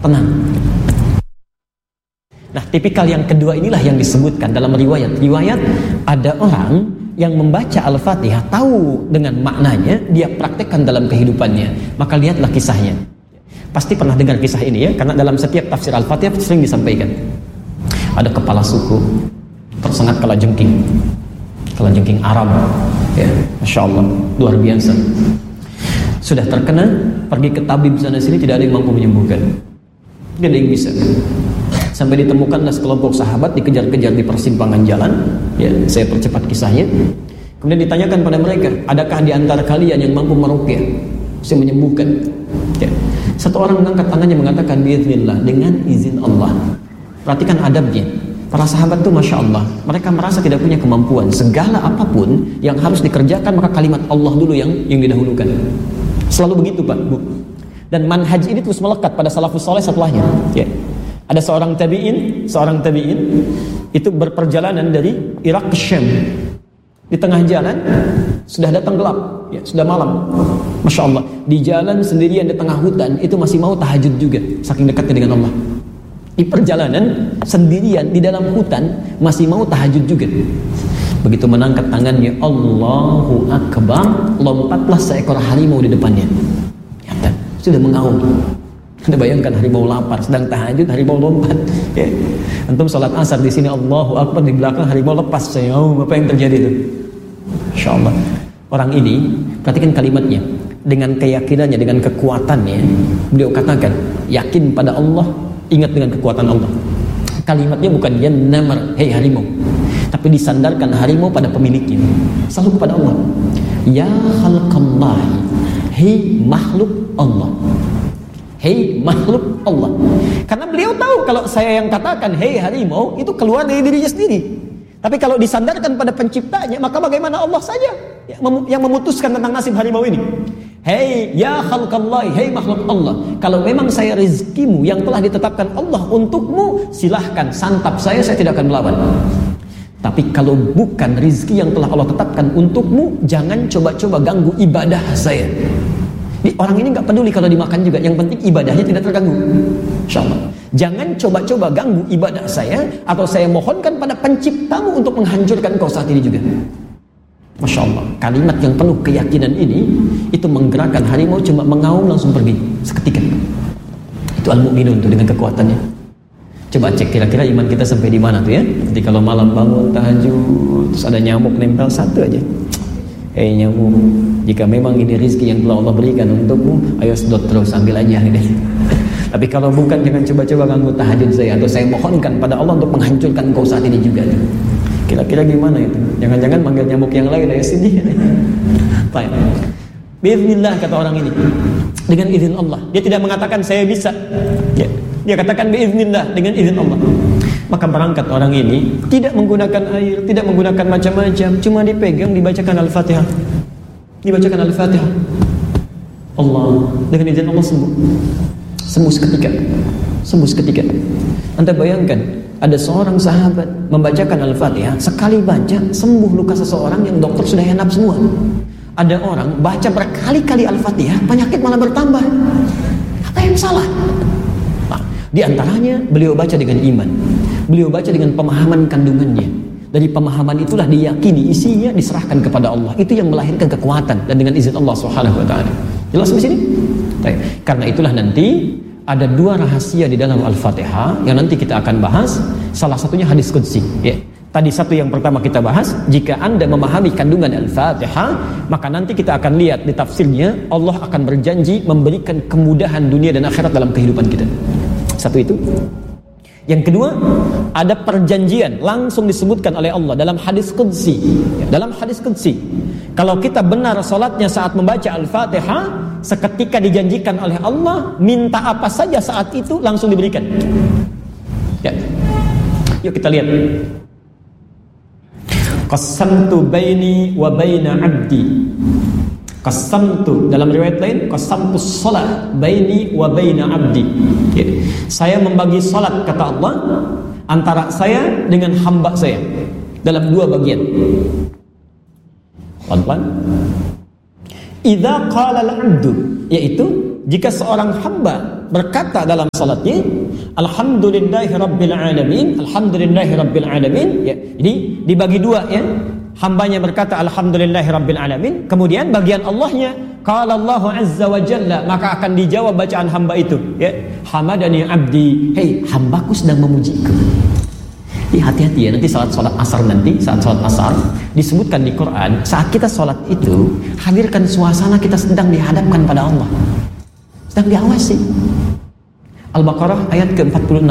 tenang. Nah, tipikal yang kedua inilah yang disebutkan dalam riwayat ada orang yang membaca Al-Fatihah, tahu dengan maknanya, dia praktekkan dalam kehidupannya. Maka lihatlah kisahnya. Pasti pernah dengar kisah ini ya, karena dalam setiap tafsir Al-Fatihah sering disampaikan. Ada kepala suku tersengat kalajengking Arab, ya, Masya Allah, luar biasa. Sudah terkena, pergi ke tabib sana sini, tidak ada yang mampu menyembuhkan, tidak ada yang bisa. Sampai ditemukanlah sekelompok sahabat dikejar-kejar di persimpangan jalan. Ya, saya percepat kisahnya. Kemudian ditanyakan pada mereka, adakah di antara kalian yang mampu meruqyah, bisa menyembuhkan? Ya. Satu orang mengangkat tangannya mengatakan, biiznillah, dengan izin Allah. Perhatikan adabnya. Para sahabat itu Masya Allah, mereka merasa tidak punya kemampuan. Segala apapun yang harus dikerjakan, maka kalimat Allah dulu yang didahulukan. Selalu begitu Pak, Bu. Dan manhaj ini terus melekat pada salafus saleh setelahnya. Ya. Ada seorang tabi'in itu berperjalanan dari Irak ke Syam. Di tengah jalan sudah datang gelap, ya, sudah malam. Masya Allah, di jalan sendirian di tengah hutan itu masih mau tahajud juga, saking dekatnya dengan Allah. Di perjalanan sendirian di dalam hutan masih mau tahajud juga. Begitu menangkat tangannya, Allahu Akbar, lompatlah seekor harimau di depannya. Ya, sudah mengaum. Anda bayangkan harimau lapar, sedang tahajud, harimau lompat. Ya. Antum salat asar di sini Allahu Akbar, di belakang harimau lepas. Apa yang terjadi itu? Masya Allah. Orang ini, perhatikan kalimatnya, dengan keyakinannya, dengan kekuatannya, beliau katakan, yakin pada Allah, ingat dengan kekuatan Allah. Kalimatnya bukan ya namar, hei harimau, tapi disandarkan harimau pada pemiliknya, selalu kepada Allah. Ya khalqallahi, hei makhluk Allah. Hei makhluk Allah. Karena beliau tahu kalau saya yang katakan hei harimau, itu keluar dari dirinya sendiri. Tapi kalau disandarkan pada penciptanya, maka bagaimana Allah saja yang memutuskan tentang nasib harimau ini. Hei ya khalqallahi, hei makhluk Allah, kalau memang saya rizkimu yang telah ditetapkan Allah untukmu, silahkan santap saya tidak akan melawan. Tapi kalau bukan rizki yang telah Allah tetapkan untukmu, jangan coba-coba ganggu ibadah saya. Orang ini gak peduli kalau dimakan juga, yang penting ibadahnya tidak terganggu. InsyaAllah. Jangan coba-coba ganggu ibadah saya, atau saya mohonkan pada penciptamu untuk menghancurkan kau saat ini juga. Masya Allah, kalimat yang penuh keyakinan ini, itu menggerakkan harimau cuma mengaum langsung pergi seketika. Itu al-mu'minun tuh dengan kekuatannya. Coba cek kira-kira iman kita sampai di mana tuh ya. Jadi kalau malam bangun tahajud, terus ada nyamuk nempel satu aja. Hei nyamuk, jika memang ini rezeki yang telah Allah berikan untukmu, ayo sedot terus, ambil aja nih. Tapi kalau bukan, jangan coba-coba ganggu tahajud saya, atau saya mohonkan pada Allah untuk menghancurkan kau saat ini juga. Kira-kira gimana itu? Jangan-jangan manggil nyamuk yang lain, ayo sini. Baik. Bismillah kata orang ini, dengan izin Allah. Dia tidak mengatakan saya bisa. Ya. Dia katakan biiznillah, dengan izin Allah. Maka berangkat orang ini, tidak menggunakan air, tidak menggunakan macam-macam, cuma dipegang, dibacakan Al-Fatihah. Dibacakan Al-Fatihah. Allah, dengan izin Allah sembuh. Sembuh seketika. Sembuh seketika. Anda bayangkan, ada seorang sahabat membacakan Al-Fatihah, sekali baca sembuh luka seseorang yang dokter sudah henap semua. Ada orang baca berkali-kali Al-Fatihah, penyakit malah bertambah. Apa yang salah? Nah, di antaranya beliau baca dengan iman. Beliau baca dengan pemahaman kandungannya. Dari pemahaman itulah diyakini, isinya diserahkan kepada Allah. Itu yang melahirkan kekuatan, dan dengan izin Allah Subhanahu wa taala. Jelas di sini? Baik. Karena itulah nanti ada dua rahasia di dalam Al-Fatihah yang nanti kita akan bahas. Salah satunya hadis qudsi, ya. Tadi satu yang pertama kita bahas, jika Anda memahami kandungan Al-Fatihah, maka nanti kita akan lihat di tafsirnya, Allah akan berjanji memberikan kemudahan dunia dan akhirat dalam kehidupan kita. Satu itu. Yang kedua, ada perjanjian langsung disebutkan oleh Allah dalam hadis qudsi. Dalam hadis qudsi, kalau kita benar salatnya saat membaca Al-Fatihah, seketika dijanjikan oleh Allah, minta apa saja saat itu langsung diberikan. Ya. Yuk kita lihat. Qasamtu baini wa baina 'abdi. Qasamtu, dalam riwayat lain, qasamtu shalah baini wa baina 'abdi. Ya. Saya membagi salat, kata Allah, antara saya dengan hamba saya dalam dua bagian. Pelan-pelan. Idza qala al-'abdu, yaitu jika seorang hamba berkata dalam salatnya, Alhamdulillahi Rabbil Alamin, Alhamdulillahi Rabbil Alamin, ya, jadi dibagi dua ya. Hambanya berkata Alhamdulillahi Rabbil Alamin, kemudian bagian Allahnya qala Allahu Azza wa Jalla, maka akan dijawab bacaan hamba itu, ya, Hamadani abdi, hei hambaku sedang memujiku. Hati-hati ya, nanti saat asar disebutkan di Quran, saat kita sholat itu hadirkan suasana kita sedang dihadapkan pada Allah, sedang diawasi. Al-Baqarah ayat ke-46.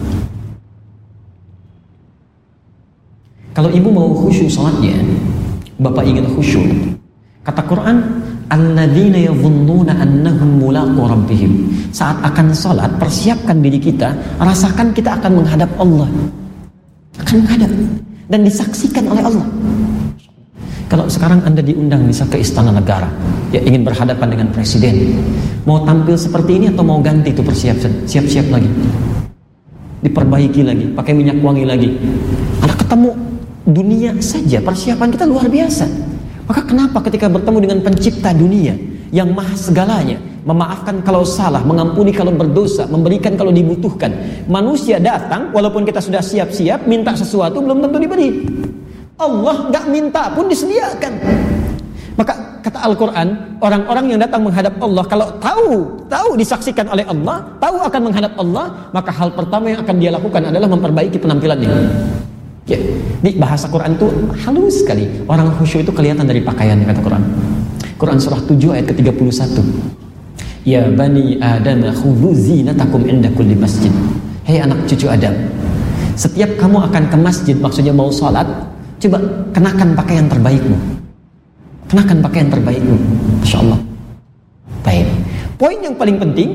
Kalau ibu mau khusyuk sholatnya, bapak ingin khusyuk, kata Quran, alladzina yadhunnuna annahum mulaqu rabbihim. Saat akan sholat, persiapkan diri kita, rasakan kita akan menghadap Allah, akan menghadap dan disaksikan oleh Allah. Kalau sekarang Anda diundang misal ke Istana Negara, ya, ingin berhadapan dengan presiden, mau tampil seperti ini atau mau ganti itu persiapan, siap-siap lagi, diperbaiki lagi, pakai minyak wangi lagi. Anda ketemu dunia saja, persiapan kita luar biasa. Maka kenapa ketika bertemu dengan pencipta dunia yang maha segalanya, memaafkan kalau salah, mengampuni kalau berdosa, memberikan kalau dibutuhkan, manusia datang walaupun kita sudah siap-siap minta sesuatu belum tentu diberi. Allah nggak minta pun disediakan. Maka kata Al-Quran, orang-orang yang datang menghadap Allah, kalau tahu disaksikan oleh Allah, tahu akan menghadap Allah, maka hal pertama yang akan dia lakukan adalah memperbaiki penampilannya. Ya, di bahasa Quran itu halus sekali. Orang khusyuk itu kelihatan dari pakaiannya, kata Quran. Quran surah 7 ayat ke-31. Ya bani Adam khudhu zinatakum inda kulli masjid. Hei anak cucu Adam, setiap kamu akan ke masjid, maksudnya mau sholat, coba kenakan pakaian terbaikmu. Kenakan pakaian terbaikmu. Masya Allah. Baik. Poin yang paling penting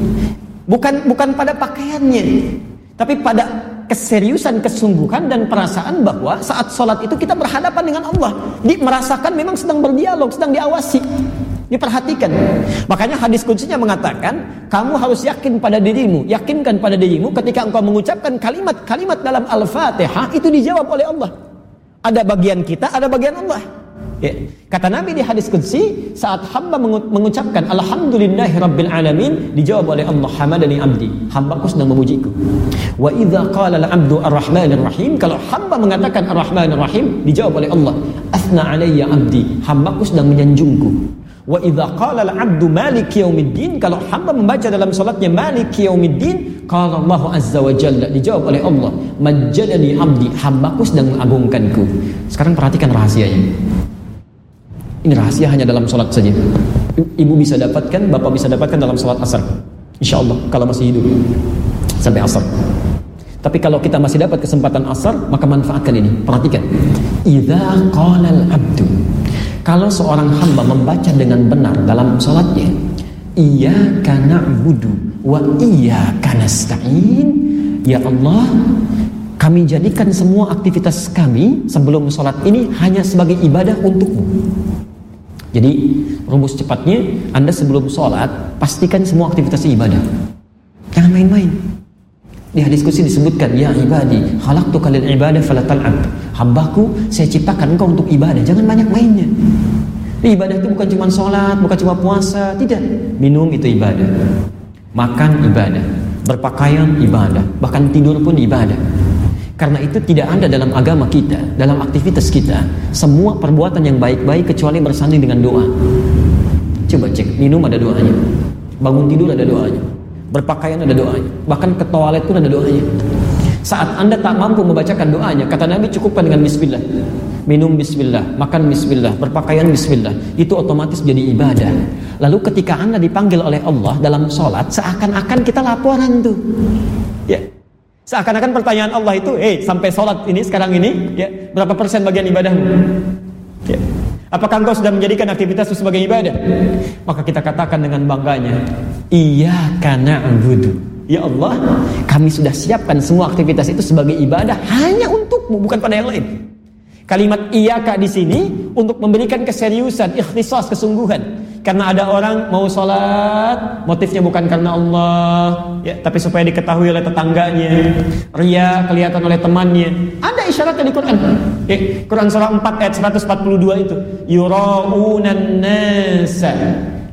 bukan pada pakaiannya, tapi pada keseriusan, kesungguhan dan perasaan bahwa saat sholat itu kita berhadapan dengan Allah, merasakan memang sedang berdialog, sedang diawasi, diperhatikan. Makanya hadis kutsinya mengatakan, kamu harus yakinkan pada dirimu ketika engkau mengucapkan kalimat-kalimat dalam Al-Fatihah itu dijawab oleh Allah. Ada bagian kita, ada bagian Allah. Ya. Kata Nabi di hadis qudsi, saat hamba mengucapkan Alhamdulillahi Rabbil Alamin, dijawab oleh Allah, Hamadani abdi, hambaku sedang memujiku. Wa idza qala al-abdu ar-rahmanir rahim, kalau hamba mengatakan ar-rahmanir rahim, dijawab oleh Allah, Athna alayya abdi, hambaku sedang menyanjungku. Wa idza qala al-abdu maliki yaumiddin, kalau hamba membaca dalam salatnya maliki yaumiddin, qala Allah azza wa jalla, dijawab oleh Allah, majjadani abdi, hambaku sedang mengagungkanku. Sekarang perhatikan rahasianya. Ini rahasia hanya dalam sholat saja. Ibu bisa dapatkan, bapak bisa dapatkan dalam sholat asar, insya Allah, kalau masih hidup sampai asar. Tapi kalau kita masih dapat kesempatan asar, maka manfaatkan ini. Perhatikan, idza qala al-abdu, kalau seorang hamba membaca dengan benar dalam sholatnya, iyyaka na'budu wa iyyaka nasta'in, ya Allah, kami jadikan semua aktivitas kami sebelum sholat ini hanya sebagai ibadah untukmu. Jadi rumus cepatnya, Anda sebelum sholat pastikan semua aktivitas ibadah, jangan main-main. Di hadis qudsi disebutkan, ya ibadi khalaqtuka lil ibadah fala tal'ab, hambaku saya ciptakan engkau untuk ibadah, jangan banyak mainnya. Ibadah itu bukan cuma sholat, bukan cuma puasa, tidak. Minum itu ibadah, makan ibadah, berpakaian ibadah, bahkan tidur pun ibadah. Karena itu tidak ada dalam agama kita, dalam aktivitas kita, semua perbuatan yang baik-baik kecuali bersanding dengan doa. Coba cek, minum ada doanya, bangun tidur ada doanya, berpakaian ada doanya, bahkan ke toilet pun ada doanya. Saat Anda tak mampu membacakan doanya, kata Nabi, cukupkan dengan bismillah. Minum bismillah, makan bismillah, berpakaian bismillah, itu otomatis jadi ibadah. Lalu ketika Anda dipanggil oleh Allah dalam sholat, seakan-akan kita laporan tuh, ya. Seakan-akan pertanyaan Allah itu, sampai sholat ini sekarang ini, ya, berapa persen bagian ibadahmu? Ya. Apakah engkau sudah menjadikan aktivitas itu sebagai ibadah? Maka kita katakan dengan bangganya, iyyaka na'budu, ya Allah, kami sudah siapkan semua aktivitas itu sebagai ibadah hanya untukmu, bukan pada yang lain. Kalimat iyyaka di sini untuk memberikan keseriusan, ikhtisas, kesungguhan. Karena ada orang mau sholat, motifnya bukan karena Allah, ya, tapi supaya diketahui oleh tetangganya, ria, kelihatan oleh temannya. Ada isyaratnya di Quran. Quran surah 4 ayat 142 itu, yura'unan nasa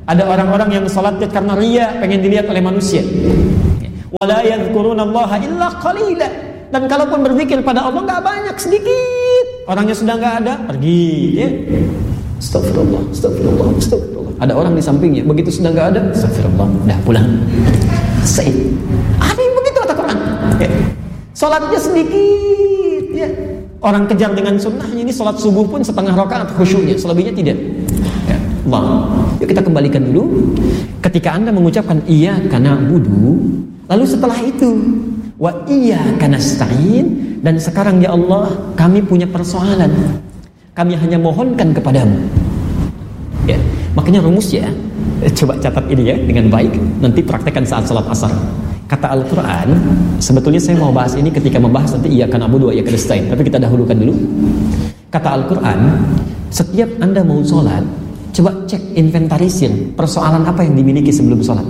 Ada orang-orang yang salatnya karena riya, pengen dilihat oleh manusia. Wala yadhkurunallaha illa qalila. Dan kalaupun berzikir pada Allah enggak banyak, sedikit. Orangnya sudah enggak ada, pergi, ya. Astagfirullah, astagfirullah, astagfirullah. Ada orang di sampingnya, begitu sudah enggak ada, astagfirullah, dah pulang. Selesai. Ada yang begitu kata Quran. Ya. Salatnya sedikit, ya. Orang kejar dengan sunnahnya, ini salat subuh pun setengah rakaat khusyuknya, selebihnya tidak. Ya. Allah. Yuk kita kembalikan dulu. Ketika Anda mengucapkan iyyaka na'budu, lalu setelah itu wa iyyaka nasta'in, dan sekarang ya Allah kami punya persoalan, kami hanya mohonkan kepadamu. Ya, makanya rumus ya, coba catat ini ya dengan baik, nanti praktekkan saat salat asar. Kata Al-Quran, sebetulnya saya mau bahas ini ketika membahas nanti iyyaka na'budu wa iyyaka nasta'in, tapi kita dahulukan dulu. Kata Al-Quran, setiap Anda mau sholat, coba cek, inventarisir persoalan apa yang dimiliki sebelum sholat.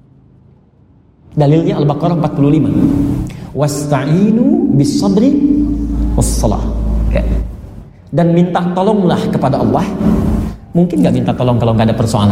Dalilnya Al-Baqarah 45. Wasta'inu bis-sabri was-salah. Ya. Dan minta tolonglah kepada Allah. Mungkin gak minta tolong kalau gak ada persoalan?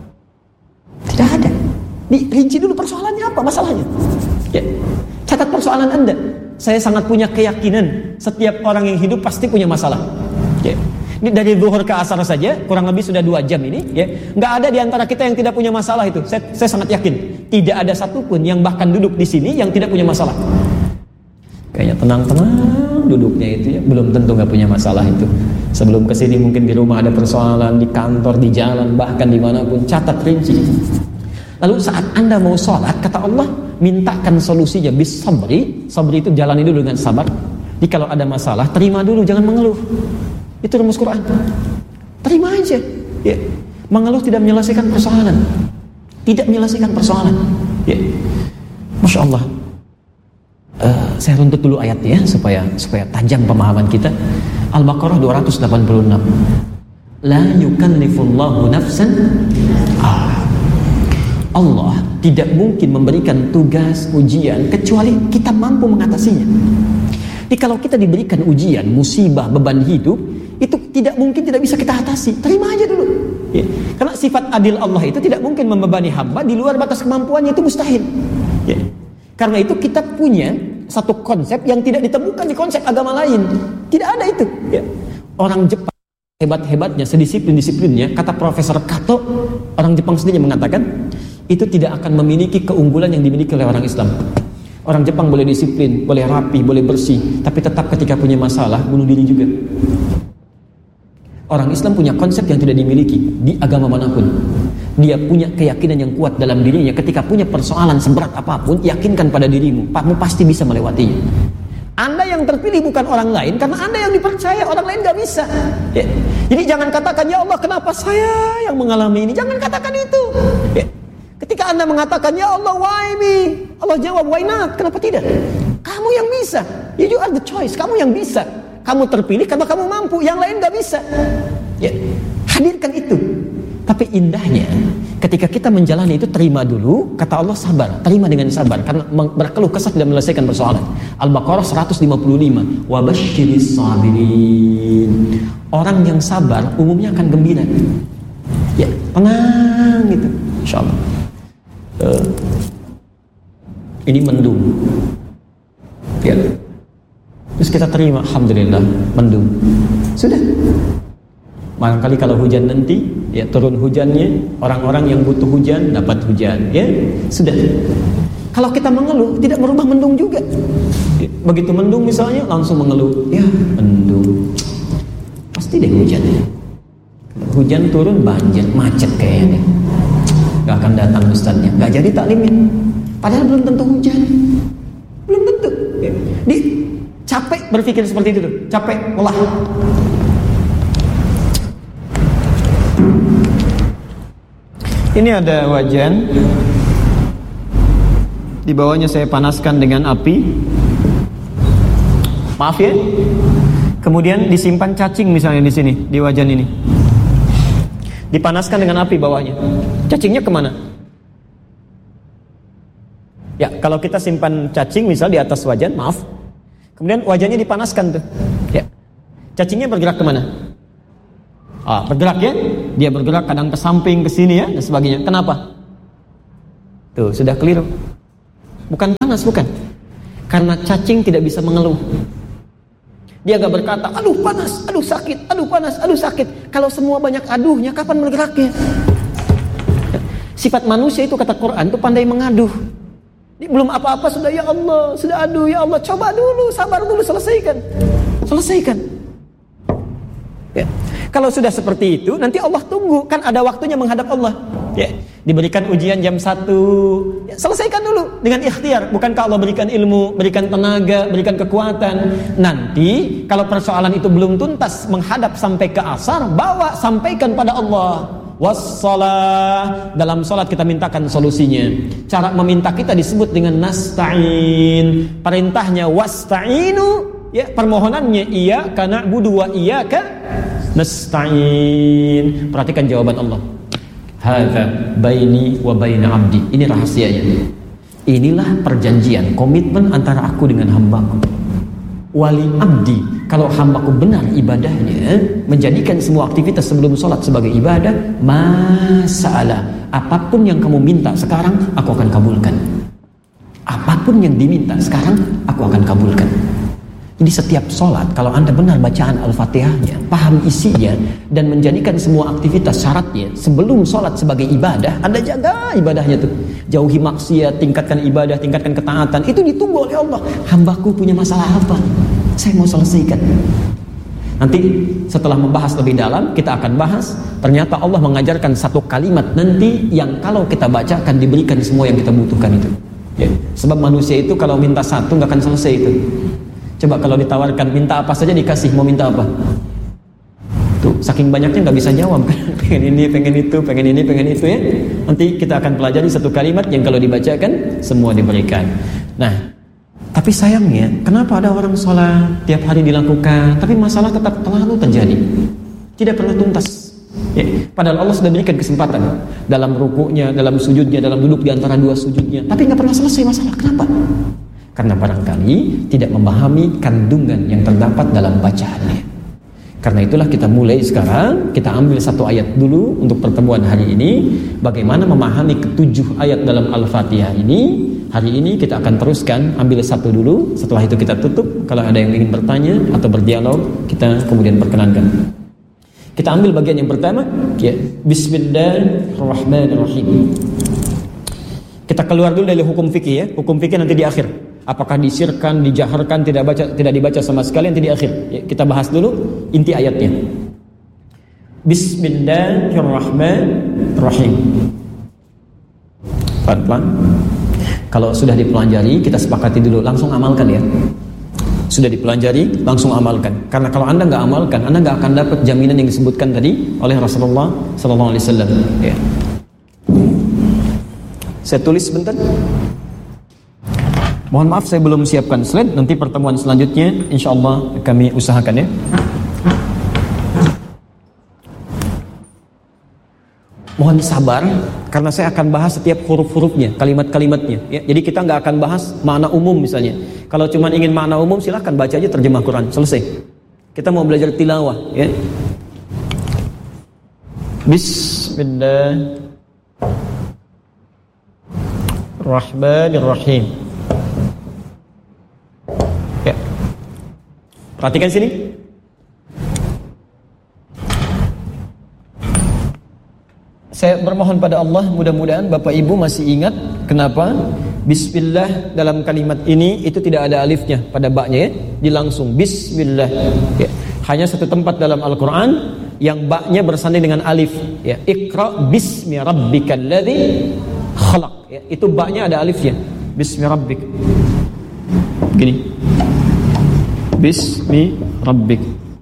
Tidak ada. Rinci dulu persoalannya apa, masalahnya. Ya. Catat persoalan Anda. Saya sangat punya keyakinan setiap orang yang hidup pasti punya masalah. Ya. Ini dari zuhur ke asar saja kurang lebih sudah 2 jam ini, ya. Nggak ada di antara kita yang tidak punya masalah itu. Saya sangat yakin tidak ada satupun yang bahkan duduk di sini yang tidak punya masalah. Kayaknya tenang-tenang duduknya itu, ya. Belum tentu nggak punya masalah itu. Sebelum kesini mungkin di rumah ada persoalan, di kantor, di jalan, bahkan dimanapun. Catat rinci. Lalu saat Anda mau sholat, kata Allah, mintakan solusinya bis sabri. Sabri itu jalani dulu dengan sabar. Jadi kalau ada masalah, terima dulu, jangan mengeluh. Itu rumus Quran. Terima aja, ya. Mengeluh tidak menyelesaikan persoalan. Tidak menyelesaikan persoalan, ya. Masya Allah. Saya runtut dulu ayatnya supaya tajam pemahaman kita. Al-Baqarah 286. La yukallifullahu nafsan. Allah tidak mungkin memberikan tugas ujian kecuali kita mampu mengatasinya. Jadi kalau kita diberikan ujian, musibah, beban hidup, itu tidak mungkin tidak bisa kita atasi. Terima aja dulu, ya. Karena sifat adil Allah itu tidak mungkin membebani hamba di luar batas kemampuannya, itu mustahil, ya. Karena itu kita punya satu konsep yang tidak ditemukan di konsep agama lain. Tidak ada itu, ya. Orang Jepang hebat-hebatnya, sedisiplin-disiplinnya, kata Profesor Kato, orang Jepang sendiri mengatakan itu tidak akan memiliki keunggulan yang dimiliki oleh orang Islam. Orang Jepang boleh disiplin, boleh rapi, boleh bersih, tapi tetap ketika punya masalah bunuh diri juga. Orang Islam punya konsep yang tidak dimiliki di agama manapun. Dia punya keyakinan yang kuat dalam dirinya. Ketika punya persoalan seberat apapun, yakinkan pada dirimu, kamu pasti bisa melewatinya. Anda yang terpilih bukan orang lain, karena Anda yang dipercaya, orang lain gak bisa, ya. Jadi jangan katakan, ya Allah kenapa saya yang mengalami ini. Jangan katakan itu, ya. Ketika Anda mengatakan, ya Allah why me, Allah jawab, why not, kenapa tidak. Kamu yang bisa, you are the choice. Kamu yang bisa, kamu terpilih karena kamu mampu, yang lain gak bisa, ya. Hadirkan itu. Tapi indahnya ketika kita menjalani itu, terima dulu. Kata Allah sabar, terima dengan sabar, karena berkeluh kesah tidak menyelesaikan persoalan. Al-Baqarah 155. Wa basyiris sabirin. Orang yang sabar umumnya akan gembira, ya, tenang gitu, insyaallah. Ini mendung, ya. Terus kita terima, alhamdulillah, mendung. Sudah. Barangkali kalau hujan nanti, ya turun hujannya, orang-orang yang butuh hujan dapat hujan, ya sudah. Kalau kita mengeluh, tidak merubah mendung juga. Ya, begitu mendung misalnya, langsung mengeluh, ya mendung, pasti deh hujan. Hujan turun, banjir, macet kayaknya. Gak akan datang ustadznya, gak jadi taklimnya. Padahal belum tentu hujan, belum tentu. Ya. Capek berpikir seperti itu tuh, capek olah. Ini ada wajan, di bawahnya saya panaskan dengan api. Maaf ya. Kemudian disimpan cacing misalnya di sini, di wajan ini. Dipanaskan dengan api bawahnya. Cacingnya kemana? Ya, kalau kita simpan cacing misal di atas wajan, maaf. Kemudian wajannya dipanaskan tuh. Ya. Cacingnya bergerak kemana? Bergerak ya. Dia bergerak kadang ke samping, ke sini ya, dan sebagainya. Kenapa? Tuh, sudah keliru. Bukan panas, bukan. Karena cacing tidak bisa mengeluh. Dia gak berkata, aduh panas, aduh sakit, aduh panas, aduh sakit. Kalau semua banyak aduhnya, kapan bergeraknya? Sifat manusia itu kata Quran itu pandai mengaduh. Ini belum apa-apa sudah, ya Allah, sudah aduh, ya Allah, coba dulu, sabar dulu, selesaikan. Ya. Kalau sudah seperti itu, nanti Allah tunggu, kan ada waktunya menghadap Allah. Ya. Diberikan ujian jam 1, ya, selesaikan dulu dengan ikhtiar. Bukankah Allah berikan ilmu, berikan tenaga, berikan kekuatan? Nanti kalau persoalan itu belum tuntas menghadap sampai ke asar, bawa sampaikan pada Allah. Wassalah, dalam salat kita mintakan solusinya. Cara meminta kita disebut dengan nasta'in. Perintahnya wasta'inu, ya, permohonannya iyyaka na'budu wa iyyaka nasta'in. Perhatikan jawaban Allah. Hadza baini wa baina abdi. Ini rahasianya. Inilah perjanjian, komitmen antara aku dengan hambaku. Wali abdi, kalau hambaku benar ibadahnya, menjadikan semua aktivitas sebelum sholat sebagai ibadah, masalah apapun yang kamu minta sekarang, aku akan kabulkan. Apapun yang diminta sekarang, aku akan kabulkan. Jadi setiap sholat, kalau Anda benar bacaan Al-Fatihahnya, paham isinya, dan menjadikan semua aktivitas syaratnya sebelum sholat sebagai ibadah, Anda jaga ibadahnya tuh. Jauhi maksiat, tingkatkan ibadah, tingkatkan ketaatan. Itu ditunggu oleh Allah. Hambaku punya masalah apa? Saya mau selesaikan. Nanti setelah membahas lebih dalam, kita akan bahas. Ternyata Allah mengajarkan satu kalimat nanti yang kalau kita baca akan diberikan semua yang kita butuhkan itu. Ya. Sebab manusia itu kalau minta satu nggak akan selesai itu. Coba kalau ditawarkan minta apa saja dikasih, mau minta apa? Tuh, saking banyaknya nggak bisa jawab kan? Pengen ini, pengen itu, pengen ini, pengen itu ya. Nanti kita akan pelajari satu kalimat yang kalau dibacakan semua diberikan. Nah, tapi sayangnya kenapa ada orang sholat tiap hari dilakukan, tapi masalah tetap terlalu terjadi, tidak pernah tuntas. Ya, padahal Allah sudah berikan kesempatan dalam rukuknya, dalam sujudnya, dalam duduk di antara dua sujudnya, tapi nggak pernah selesai masalah. Kenapa? Karena barangkali tidak memahami kandungan yang terdapat dalam bacaannya. Karena itulah kita mulai sekarang, kita ambil satu ayat dulu untuk pertemuan hari ini. Bagaimana memahami ketujuh ayat dalam Al-Fatihah ini. Hari ini kita akan teruskan, ambil satu dulu. Setelah itu kita tutup. Kalau ada yang ingin bertanya atau berdialog, kita kemudian perkenankan. Kita ambil bagian yang pertama, ya. Bismillahirrahmanirrahim. Kita keluar dulu dari hukum fikih ya. Hukum fikih nanti di akhir. Apakah disirkan, dijaharkan, tidak dibaca sama sekali, nanti di akhir. Ya, kita bahas dulu inti ayatnya. Bismillahirrahmanirrahim. Pelan-pelan. Kalau sudah dipelajari, kita sepakati dulu, langsung amalkan ya. Sudah dipelajari, langsung amalkan. Karena kalau Anda nggak amalkan, Anda nggak akan dapat jaminan yang disebutkan tadi oleh Rasulullah SAW. Ya. Saya tulis sebentar. Mohon maaf saya belum siapkan slide. Nanti pertemuan selanjutnya insyaallah kami usahakan ya. Mohon sabar karena saya akan bahas setiap huruf-hurufnya, kalimat-kalimatnya ya. Jadi kita nggak akan bahas makna umum misalnya. Kalau cuma ingin makna umum silahkan baca aja terjemah Quran, selesai. Kita mau belajar tilawah ya. Bismillahirrahmanirrahim. Ya. Perhatikan sini. Saya bermohon pada Allah, mudah-mudahan Bapak Ibu masih ingat kenapa Bismillah dalam kalimat ini itu tidak ada alifnya pada baknya ya. Dilangsung Bismillah ya. Hanya satu tempat dalam Al-Quran yang baknya bersanding dengan alif ya. Iqra bismi rabbikal ladzi khalaq ya. Itu baknya ada alifnya. Bismi rabbik. Gini. Bismi rabbik.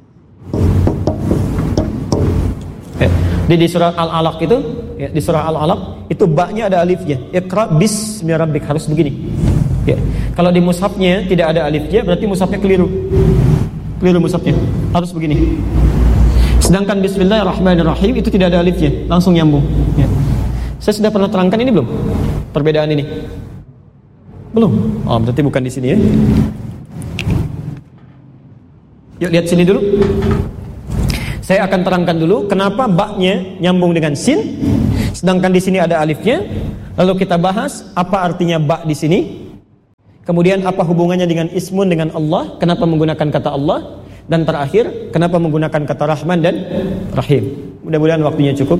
Di surah Al-Alaq itu, ya, di surah Al-Alaq itu baknya ada alifnya. Iqra bismi rabbik, harus begini. Ya. Kalau di mushafnya tidak ada alifnya, berarti mushafnya keliru. Keliru mushafnya. Harus begini. Sedangkan Bismillahirrahmanirrahim itu tidak ada alifnya, langsung nyambung. Ya. Saya sudah pernah terangkan ini belum? Perbedaan ini? Belum. Oh, berarti bukan di sini ya. Yuk lihat sini dulu. Saya akan terangkan dulu kenapa ba-nya nyambung dengan sin, sedangkan di sini ada alifnya. Lalu kita bahas apa artinya ba di sini. Kemudian apa hubungannya dengan ismun dengan Allah? Kenapa menggunakan kata Allah? Dan terakhir, kenapa menggunakan kata Rahman dan Rahim? Mudah-mudahan waktunya cukup.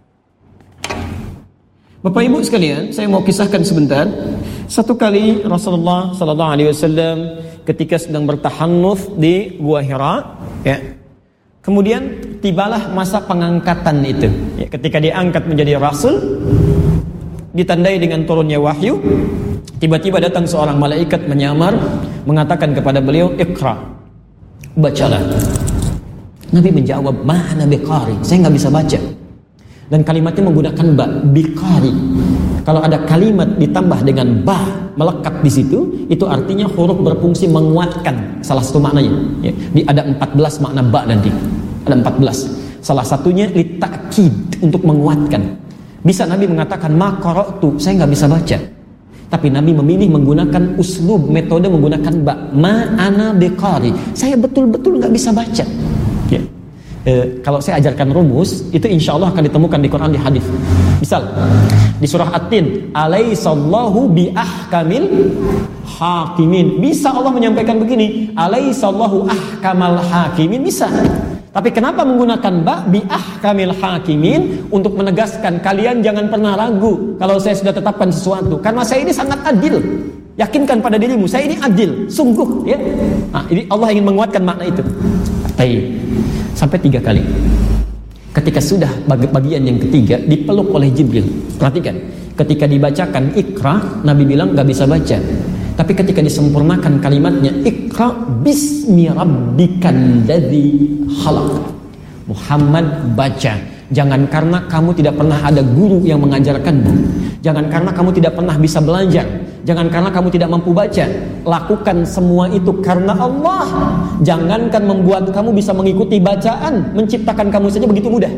Bapak Ibu sekalian, saya mau kisahkan sebentar. Satu kali Rasulullah sallallahu alaihi wasallam ketika sedang bertahannuts di Gua Hira, ya. Kemudian tibalah masa pengangkatan itu. Ya, ketika diangkat menjadi rasul, ditandai dengan turunnya wahyu, tiba-tiba datang seorang malaikat menyamar mengatakan kepada beliau, "Iqra." Bacalah. Nabi menjawab, "Ma'ana biqari." Saya enggak bisa baca. Dan kalimatnya menggunakan ba, biqari. Kalau ada kalimat ditambah dengan ba melekat di situ, itu artinya huruf berfungsi menguatkan. Salah satu maknanya. Ya. Ada 14 makna ba nanti. Ada 14. Salah satunya litakid, untuk menguatkan. Bisa Nabi mengatakan ma qara'tu, saya enggak bisa baca. Tapi Nabi memilih menggunakan uslub, metode menggunakan ba, ma ana biqari. Saya betul-betul enggak bisa baca. Ya. Kalau saya ajarkan rumus, itu insya Allah akan ditemukan di Quran, di hadis. Misal di surah At-Tin, alaihissallahu bi ahkamil hakimin. Bisa Allah menyampaikan begini, alaihissallahu ahkamal hakimin, bisa. Tapi kenapa menggunakan ba, bi ahkamil hakimin, untuk menegaskan kalian jangan pernah ragu kalau saya sudah tetapkan sesuatu, karena saya ini sangat adil. Yakinkan pada dirimu, saya ini adil, sungguh, ya. Nah, ini Allah ingin menguatkan makna itu. Baik. Sampai 3 kali. Ketika sudah bagian yang ketiga, dipeluk oleh Jibril. Perhatikan, ketika dibacakan Iqra, Nabi bilang gak bisa baca. Tapi ketika disempurnakan kalimatnya, Iqra bismi rabbikal ladzi khalaq. Muhammad, baca. Jangan karena kamu tidak pernah ada guru yang mengajarkanmu. Jangan karena kamu tidak pernah bisa belajar. Jangan karena kamu tidak mampu baca. Lakukan semua itu karena Allah. Jangankan membuat kamu bisa mengikuti bacaan, menciptakan kamu saja begitu mudah.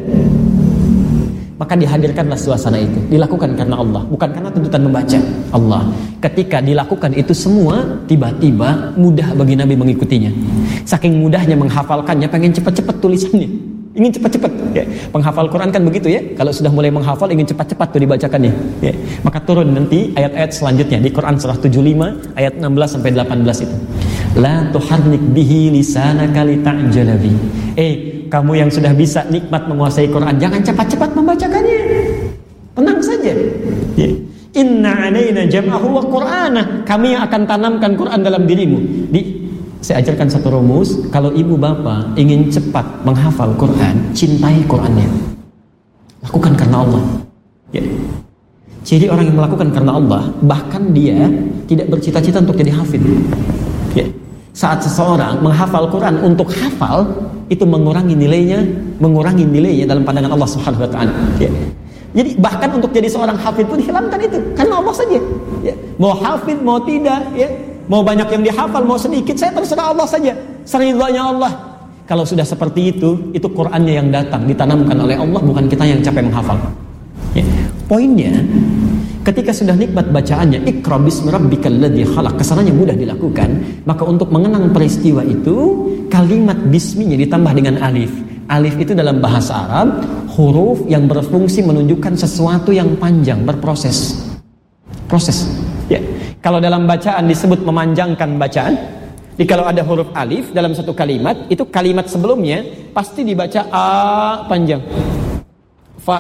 Maka dihadirkanlah suasana itu. Dilakukan karena Allah, bukan karena tuntutan membaca Allah. Ketika dilakukan itu semua, tiba-tiba mudah bagi Nabi mengikutinya. Saking mudahnya menghafalkannya, pengen cepat-cepat tulisannya. Ingin cepat-cepat, ya. Penghafal Quran kan begitu, ya. Kalau sudah mulai menghafal, ingin cepat-cepat tuh dibacakannya, ya. Maka turun nanti ayat-ayat selanjutnya di Quran surah 75 ayat 16 sampai 18 itu. La tuharrik bihi lisanaka lita'jala bi. Kamu yang sudah bisa nikmat menguasai Quran, jangan cepat-cepat membacakannya. Tenang saja. Ya. Inna 'alaina jam'ahu wa Qur'anah. Kami yang akan tanamkan Quran dalam dirimu. Saya ajarkan satu rumus, kalau ibu bapak ingin cepat menghafal Quran, cintai Qurannya. Lakukan karena Allah. Ya. Jadi orang yang melakukan karena Allah, bahkan dia tidak bercita-cita untuk jadi hafid. Ya. Saat seseorang menghafal Quran untuk hafal, itu mengurangi nilainya dalam pandangan Allah Subhanahu wa taala. Ya. Jadi bahkan untuk jadi seorang hafid pun dihilangkan itu karena Allah saja. Ya. Mau hafid mau tidak, ya. Mau banyak yang dihafal, mau sedikit, saya terserah Allah saja. Seridhanya Allah. Kalau sudah seperti itu Qur'annya yang datang, ditanamkan oleh Allah, bukan kita yang capek menghafal. Ya. Poinnya, ketika sudah nikmat bacaannya, Iqra bismi rabbikal ladzi khalaq, kesananya mudah dilakukan, maka untuk mengenang peristiwa itu, kalimat bisminya ditambah dengan alif. Alif itu dalam bahasa Arab, huruf yang berfungsi menunjukkan sesuatu yang panjang, berproses. Proses. Ya. Kalau dalam bacaan disebut memanjangkan bacaan. Jadi kalau ada huruf alif dalam satu kalimat, itu kalimat sebelumnya pasti dibaca a panjang. Fa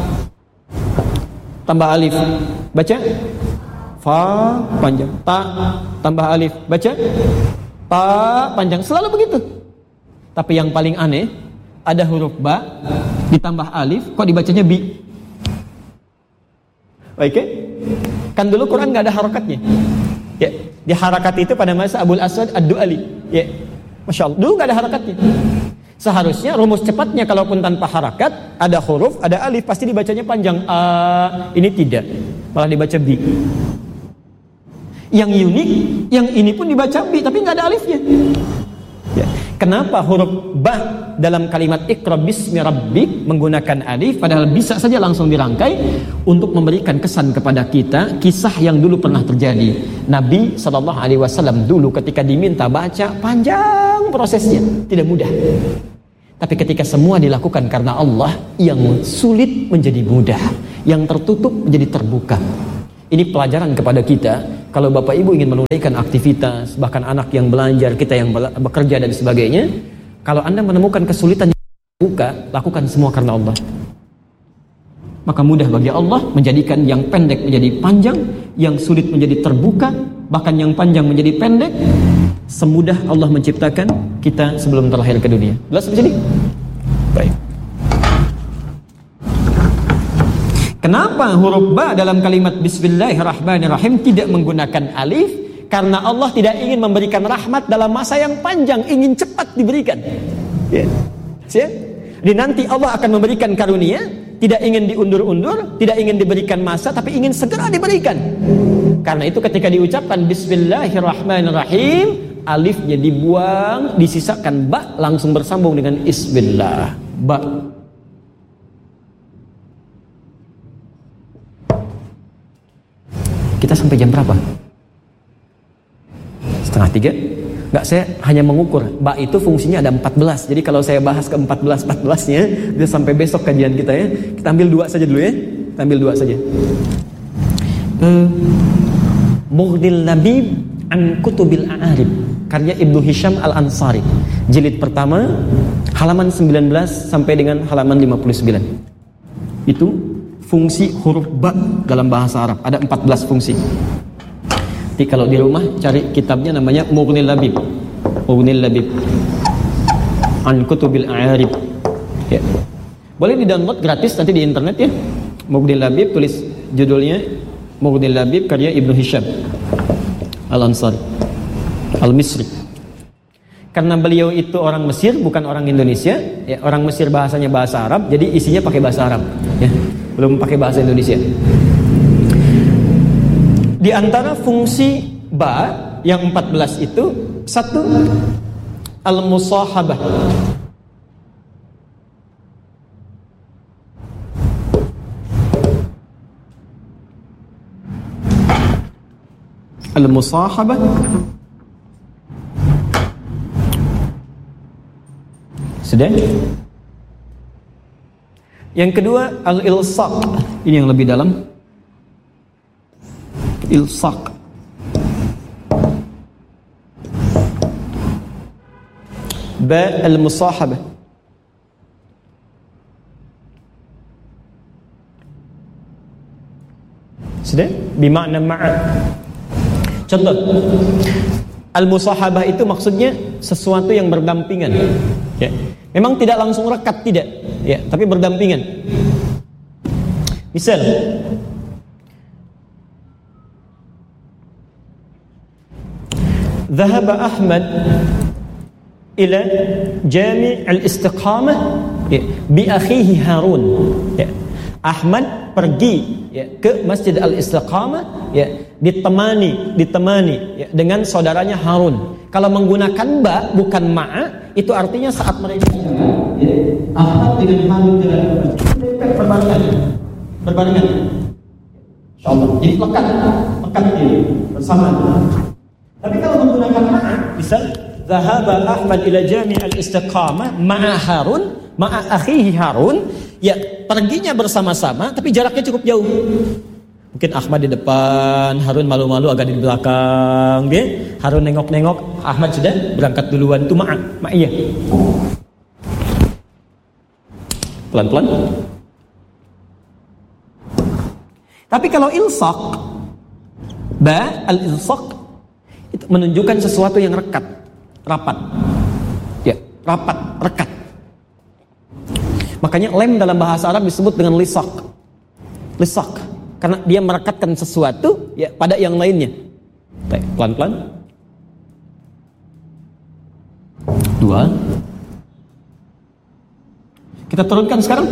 tambah alif, baca fa panjang. Ta tambah alif, baca ta panjang. Selalu begitu. Tapi yang paling aneh, ada huruf ba ditambah alif, kok dibacanya bi? Oke? Kan dulu Quran nggak ada harakatnya. Ya, di harakat itu pada masa Abul Aswad Ad-Du'ali. Ya, Masya Allah, dulu nggak ada harakatnya. Seharusnya rumus cepatnya kalaupun tanpa harakat, ada huruf, ada alif, pasti dibacanya panjang. Ini tidak, malah dibaca bi. Yang unik, yang ini pun dibaca bi, tapi nggak ada alifnya. Ya. Kenapa huruf ba dalam kalimat Iqra bismi rabbik menggunakan alif, padahal bisa saja langsung dirangkai untuk memberikan kesan kepada kita kisah yang dulu pernah terjadi. Nabi SAW dulu ketika diminta baca, panjang prosesnya, tidak mudah. Tapi ketika semua dilakukan karena Allah, yang sulit menjadi mudah, yang tertutup menjadi terbuka. Ini pelajaran kepada kita. Kalau Bapak Ibu ingin menunaikan aktivitas, bahkan anak yang belajar, kita yang bekerja dan sebagainya, kalau Anda menemukan kesulitan yang terbuka, lakukan semua karena Allah. Maka mudah bagi Allah menjadikan yang pendek menjadi panjang, yang sulit menjadi terbuka, bahkan yang panjang menjadi pendek. Semudah Allah menciptakan kita sebelum terlahir ke dunia. Jelas di sini? Baik. Kenapa huruf ba dalam kalimat Bismillahirrahmanirrahim tidak menggunakan alif? Karena Allah tidak ingin memberikan rahmat dalam masa yang panjang, ingin cepat diberikan. Ya. Jadi nanti Allah akan memberikan karunia, tidak ingin diundur-undur, tidak ingin diberikan masa, tapi ingin segera diberikan. Karena itu ketika diucapkan Bismillahirrahmanirrahim, alifnya dibuang, disisakan ba, langsung bersambung dengan Isbillah. Ba. Kita sampai jam berapa? 2:30? Enggak, saya hanya mengukur. Ba itu fungsinya ada 14. Jadi kalau saya bahas ke 14-14-nya, bisa sampai besok kajian kita ya. Kita ambil 2 saja dulu ya. Kita ambil 2 saja. Mughnil Labib an Kutubil A'arib, karya Ibnu Hisham Al-Ansari, jilid pertama, halaman 19 sampai dengan halaman 59. Itu fungsi huruf ba dalam bahasa Arab. Ada 14 fungsi. Jadi kalau di rumah cari kitabnya, namanya Mughnil Labib. Mughnil Labib an Kutubil A'arib. Ya. Boleh di-download gratis nanti di internet ya. Mughnil Labib, tulis judulnya Mughnil Labib karya Ibnu Hisham Al-Ansari Al-Misri. Karena beliau itu orang Mesir, bukan orang Indonesia ya. Orang Mesir bahasanya bahasa Arab, jadi isinya pakai bahasa Arab ya. Belum pakai bahasa Indonesia. Di antara fungsi ba yang 14 itu, satu, al-musahabah. Al-musahabah. Sudah? Yang kedua, al-ilsaq. Ini yang lebih dalam. Ilsaq. Ba al-musahabah. Sudah? Bimakna ma'a. Contoh, al-musahabah itu maksudnya sesuatu yang berdampingan. Ya. Memang tidak langsung rekat, tidak, ya, tapi berdampingan. Misal, Dhahaba Ahmad ila Jami' al-Istiqamah bi akhihi Harun. Ya. Ahmad pergi ya, ke Masjid Al-Istiqamah ya, ditemani ya, dengan saudaranya Harun. Kalau menggunakan ba bukan ma'a, itu artinya saat mereka ya, Ahmad dengan Harun berbarengan. Insyaallah. Jadi lekat ini bersama. Tapi kalau menggunakan ma'a, misal Dhahaba Ahmad ila Jami' al-Istiqamah ma'a Harun, ma'a akhihi Harun, ya perginya bersama-sama tapi jaraknya cukup jauh. Mungkin Ahmad di depan, Harun malu-malu agak di belakang, dia Harun nengok-nengok, Ahmad sudah berangkat duluan. Itu ma'iyah. Pelan-pelan. Tapi kalau ilsaq, ba al-ilsaq, itu menunjukkan sesuatu yang rekat, rapat. Ya, rapat, rekat. Makanya lem dalam bahasa Arab disebut dengan lisaq. Lisaq, karena dia merekatkan sesuatu ya pada yang lainnya. Baik, pelan-pelan. 2. Kita turunkan sekarang.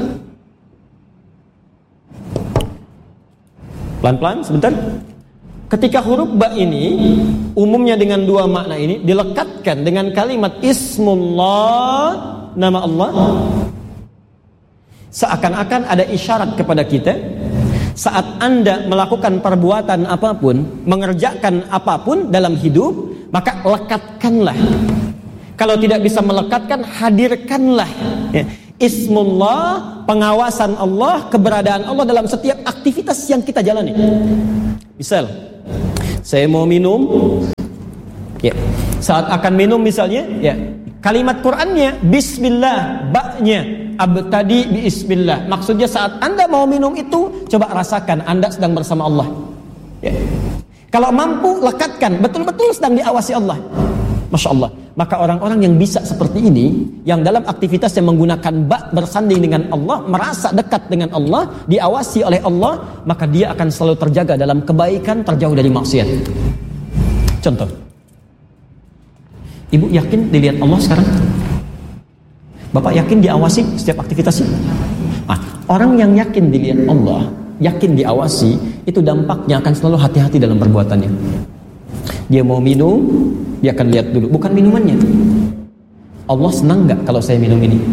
Pelan-pelan sebentar. Ketika huruf ba ini umumnya dengan 2 makna ini dilekatkan dengan kalimat Ismullah, nama Allah, seakan-akan ada isyarat kepada kita saat Anda melakukan perbuatan apapun, mengerjakan apapun dalam hidup, maka lekatkanlah Kalau tidak bisa melekatkan, hadirkanlah ya, Ismullah, pengawasan Allah, keberadaan Allah dalam setiap aktivitas yang kita jalani. Misal, saya mau minum, ya, saat akan minum misalnya, ya, kalimat Qur'annya Bismillah, baknya abtadi bismillah. Maksudnya saat Anda mau minum itu, coba rasakan Anda sedang bersama Allah. Ya. Kalau mampu, lekatkan, betul-betul sedang diawasi Allah. Masya Allah. Maka orang-orang yang bisa seperti ini, yang dalam aktivitas yang menggunakan bak bersanding dengan Allah, merasa dekat dengan Allah, diawasi oleh Allah, maka dia akan selalu terjaga dalam kebaikan, terjauh dari maksiat. Contoh, ibu yakin dilihat Allah sekarang? Bapak yakin diawasi setiap aktivitasnya? Nah, orang yang yakin dilihat Allah, yakin diawasi, itu dampaknya akan selalu hati-hati dalam perbuatannya. Dia mau minum, dia akan lihat dulu, bukan minumannya. Allah senang gak kalau saya minum ini?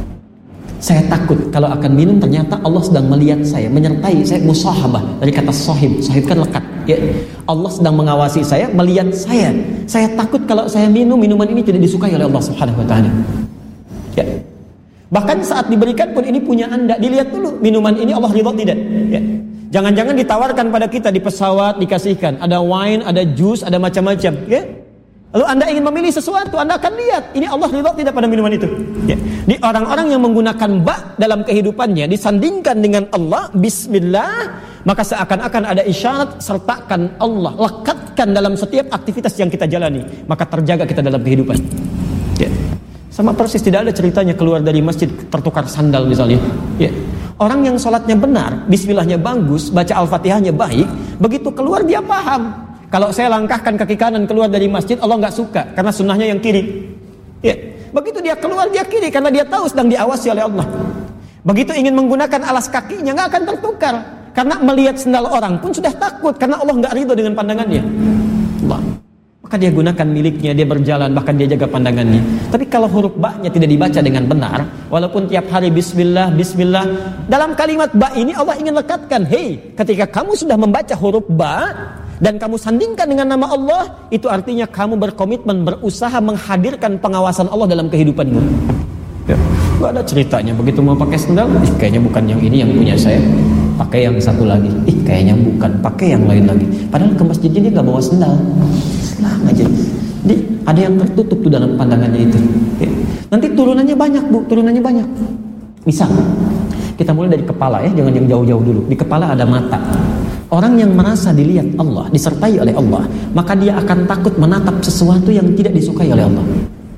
Saya takut kalau akan minum ternyata Allah sedang melihat saya, menyertai saya, musahabah dari kata sahib. Sahib kan lekat ya. Allah sedang mengawasi saya, melihat saya. Saya takut kalau saya minum, minuman ini tidak disukai oleh Allah Subhanahu wa taala. Ya. Bahkan saat diberikan pun ini punya Anda, dilihat dulu minuman ini Allah ridha tidak ya. Jangan-jangan ditawarkan pada kita di pesawat, dikasihkan ada wine, ada jus, ada macam-macam ya. Lalu Anda ingin memilih sesuatu, Anda akan lihat ini Allah ridha tidak pada minuman itu ya. Di orang-orang yang menggunakan bak dalam kehidupannya disandingkan dengan Allah, bismillah, maka seakan-akan ada isyarat, sertakan Allah, lekatkan dalam setiap aktivitas yang kita jalani, maka terjaga kita dalam kehidupan ya. Sama persis, tidak ada ceritanya keluar dari masjid tertukar sandal misalnya ya. Orang yang sholatnya benar, bismillahnya bagus, baca al-fatihahnya baik, begitu keluar dia paham. Kalau saya langkahkan kaki kanan keluar dari masjid, Allah nggak suka karena sunnahnya yang kiri. Ya, begitu dia keluar dia kiri karena dia tahu sedang diawasi oleh Allah. Begitu ingin menggunakan alas kakinya nggak akan tertukar karena melihat sendal orang pun sudah takut karena Allah nggak ridho dengan pandangannya. Allah. Maka dia gunakan miliknya, dia berjalan, bahkan dia jaga pandangannya. Tapi kalau huruf ba-nya tidak dibaca dengan benar, walaupun tiap hari bismillah, bismillah, dalam kalimat ba ini Allah ingin lekatkan, hei, ketika kamu sudah membaca huruf ba dan kamu sandingkan dengan nama Allah, itu artinya kamu berkomitmen, berusaha menghadirkan pengawasan Allah dalam kehidupanmu. Ya. Gak ada ceritanya, begitu mau pakai sendal, kayaknya bukan yang ini yang punya saya, pakai yang satu lagi, kayaknya bukan, pakai yang lain lagi. Padahal ke masjidnya dia gak bawa sendal. Selang aja. Jadi ada yang tertutup tuh dalam pandangannya itu. Ya. Nanti turunannya banyak bu, turunannya banyak. Misal kita mulai dari kepala ya, jangan yang jauh-jauh dulu. Di kepala ada mata. Orang yang merasa dilihat Allah, disertai oleh Allah, maka dia akan takut menatap sesuatu yang tidak disukai oleh Allah.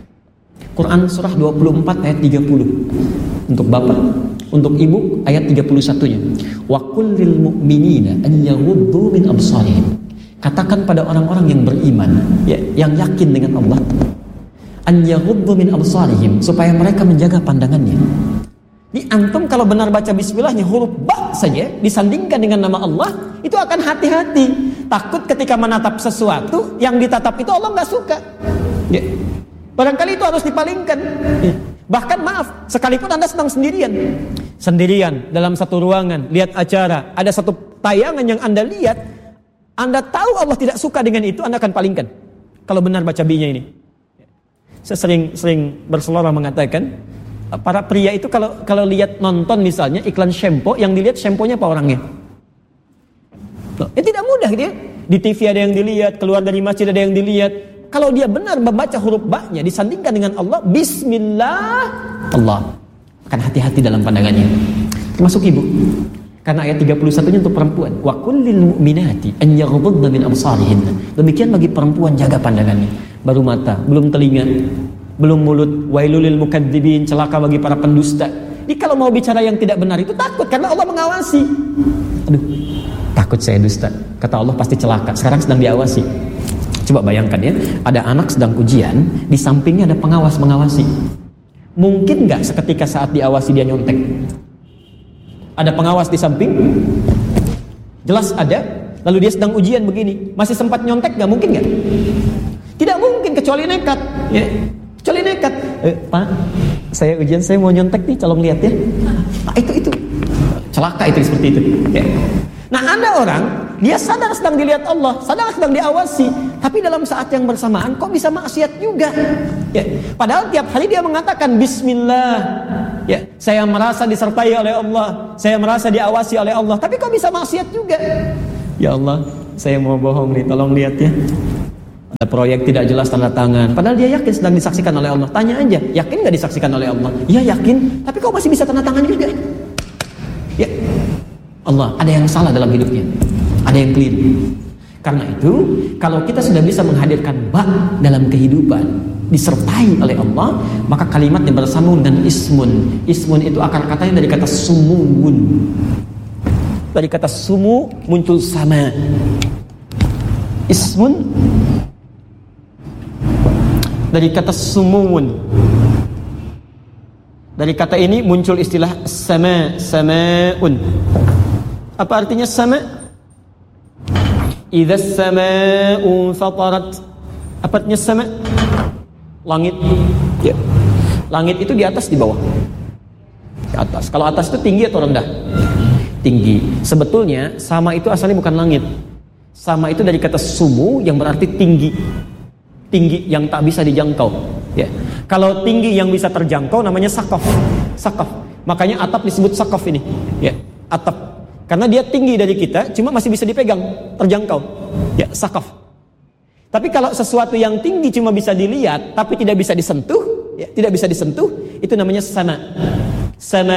Quran surah 24 ayat 30. Untuk bapak, untuk ibu ayat 31-nya. Wa qul lil mu'minina an yaghuddu min absarihim. Katakan pada orang-orang yang beriman, ya, yang yakin dengan Allah, an yaghuddu min absarihim, supaya mereka menjaga pandangannya. Di antum kalau benar baca bismillahnya huruf ba saja disandingkan dengan nama Allah, itu akan hati-hati. Takut ketika menatap sesuatu yang ditatap itu Allah nggak suka. Ya. Barangkali itu harus dipalingkan. Ya. Bahkan maaf, sekalipun Anda sedang sendirian dalam satu ruangan, lihat acara, ada satu tayangan yang Anda lihat, Anda tahu Allah tidak suka dengan itu, Anda akan palingkan. Kalau benar baca B-nya ini. Saya sering berseloroh mengatakan, para pria itu kalau lihat nonton misalnya iklan shampoo, yang dilihat shampoo-nya apa orangnya? Ya tidak mudah gitu ya. Di TV ada yang dilihat, keluar dari masjid ada yang dilihat. Kalau dia benar membaca huruf ba-nya disandingkan dengan Allah, bismillah, Allah akan hati-hati dalam pandangannya. Termasuk ibu. Karena ayat 31-nya untuk perempuan. Wa kullil mu'minati an yaghuddna min absarihinna. Demikian bagi perempuan, jaga pandangannya. Baru mata, belum telinga, belum mulut. Wailul lil mukadzibin, celaka bagi para pendusta. Jadi kalau mau bicara yang tidak benar itu takut karena Allah mengawasi. Aduh, takut saya dusta. Kata Allah pasti celaka. Sekarang sedang diawasi. Coba bayangkan ya, ada anak sedang ujian, di sampingnya ada pengawas mengawasi. Mungkin nggak seketika saat diawasi dia nyontek? Ada pengawas di samping, jelas ada. Lalu dia sedang ujian begini, masih sempat nyontek nggak? Mungkin nggak? Tidak mungkin, kecuali nekat. Ya, kecuali nekat. Pak, saya ujian, saya mau nyontek nih, tolong lihat ya. Nah, itu celaka itu seperti itu. Ya. Nah, ada orang dia sadar sedang dilihat Allah, sadar sedang diawasi, tapi dalam saat yang bersamaan kok bisa maksiat juga. Ya, padahal tiap hari dia mengatakan Bismillah. Ya, saya merasa disertai oleh Allah, saya merasa diawasi oleh Allah, tapi kok bisa maksiat juga? Ya Allah, saya mau bohong nih, tolong lihat ya. Ada proyek tidak jelas tanda tangan, padahal dia yakin sedang disaksikan oleh Allah. Tanya aja, yakin nggak disaksikan oleh Allah? Ya yakin, tapi kok masih bisa tanda tangan juga? Ya, Allah, ada yang salah dalam hidupnya, ada yang keliru. Karena itu, kalau kita sudah bisa menghadirkan ba dalam kehidupan, disertai oleh Allah, maka kalimat yang bersambung dengan ismun. Ismun itu akar katanya dari kata sumuun. Dari kata sumu muncul sama. Ismun dari kata sumuun. Dari kata ini muncul istilah sama, samaun. Apa artinya sama? Idza as-samaa'u fatarat. Apa artinya sama? Langit. Ya. Langit itu di atas, di bawah. Di atas. Kalau atas itu tinggi atau rendah? Tinggi. Sebetulnya sama itu asalnya bukan langit. Sama itu dari kata sumu yang berarti tinggi. Tinggi yang tak bisa dijangkau. Ya. Kalau tinggi yang bisa terjangkau namanya sakaf. Sakaf. Makanya atap disebut sakaf ini. Ya. Atap. Karena dia tinggi dari kita, cuma masih bisa dipegang, terjangkau. Ya, sakaf. Tapi kalau sesuatu yang tinggi cuma bisa dilihat, tapi tidak bisa disentuh, ya, tidak bisa disentuh, itu namanya sama. Sama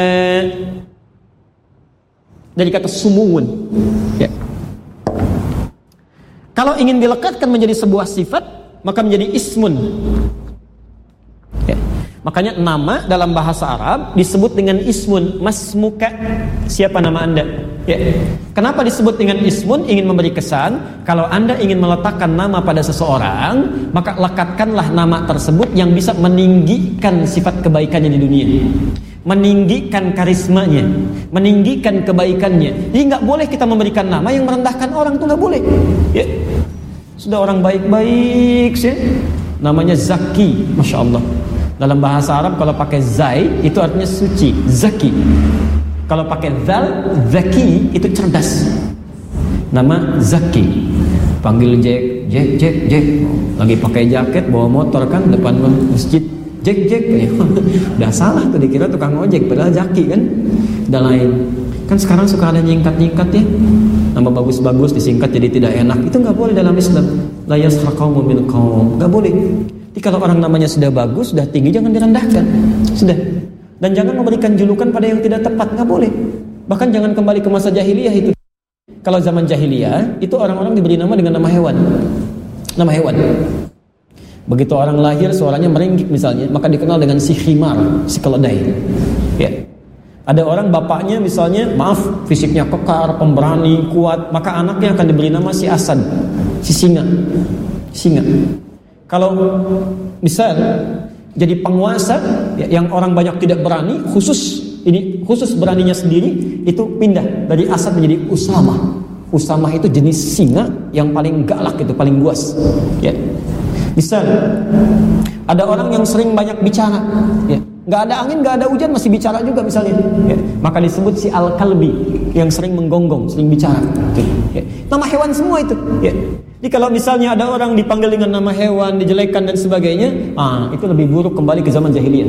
dari kata sumuun. Ya. Kalau ingin dilekatkan menjadi sebuah sifat, maka menjadi ismun. Ya. Makanya nama dalam bahasa Arab disebut dengan ismun. Masmuka, siapa nama anda? Ya. Kenapa disebut dengan ismun? Ingin memberi kesan, kalau anda ingin meletakkan nama pada seseorang, maka lekatkanlah nama tersebut yang bisa meninggikan sifat kebaikannya di dunia, meninggikan karismanya, meninggikan kebaikannya. Jadi nggak boleh kita memberikan nama yang merendahkan orang, itu nggak boleh. Ya. Sudah orang baik-baik sih, namanya Zaki, masya Allah. Dalam bahasa Arab kalau pakai zai itu artinya suci, zaki. Kalau pakai zal, zaki itu cerdas. Nama Zaki. Panggil Jack. Lagi pakai jaket, bawa motor kan depan masjid. Jack. Udah salah tuh, dikira tukang ojek padahal Zaki kan. Udah lain. Kan sekarang suka ada nyingkat-nyingkat ya. Nama bagus-bagus disingkat jadi tidak enak. Itu enggak boleh dalam Islam. La yaskhar qaumun min qaum. Enggak boleh. Jadi kalau orang namanya sudah bagus, sudah tinggi, jangan direndahkan. Sudah. Dan jangan memberikan julukan pada yang tidak tepat, nggak boleh. Bahkan jangan kembali ke masa jahiliyah itu. Kalau zaman jahiliyah, itu orang-orang diberi nama dengan nama hewan. Nama hewan. Begitu orang lahir, suaranya merenggik misalnya, maka dikenal dengan si khimar, si keledai. Ya. Ada orang bapaknya misalnya, maaf, fisiknya kekar, pemberani, kuat, maka anaknya akan diberi nama si Asad, si singa. Singa. Kalau misal jadi penguasa yang orang banyak tidak berani, khusus beraninya sendiri, itu pindah dari Asad menjadi Usamah. Usamah itu jenis singa yang paling galak, itu paling buas. Ya. Misal ada orang yang sering banyak bicara, ya. Nggak ada angin, nggak ada hujan, masih bicara juga misalnya. Ya. Maka disebut si Al-Kalbi, yang sering menggonggong, sering bicara. Ya. Nama hewan semua itu. Ya. Jadi kalau misalnya ada orang dipanggil dengan nama hewan, dijelekan dan sebagainya, itu lebih buruk, kembali ke zaman jahiliyah.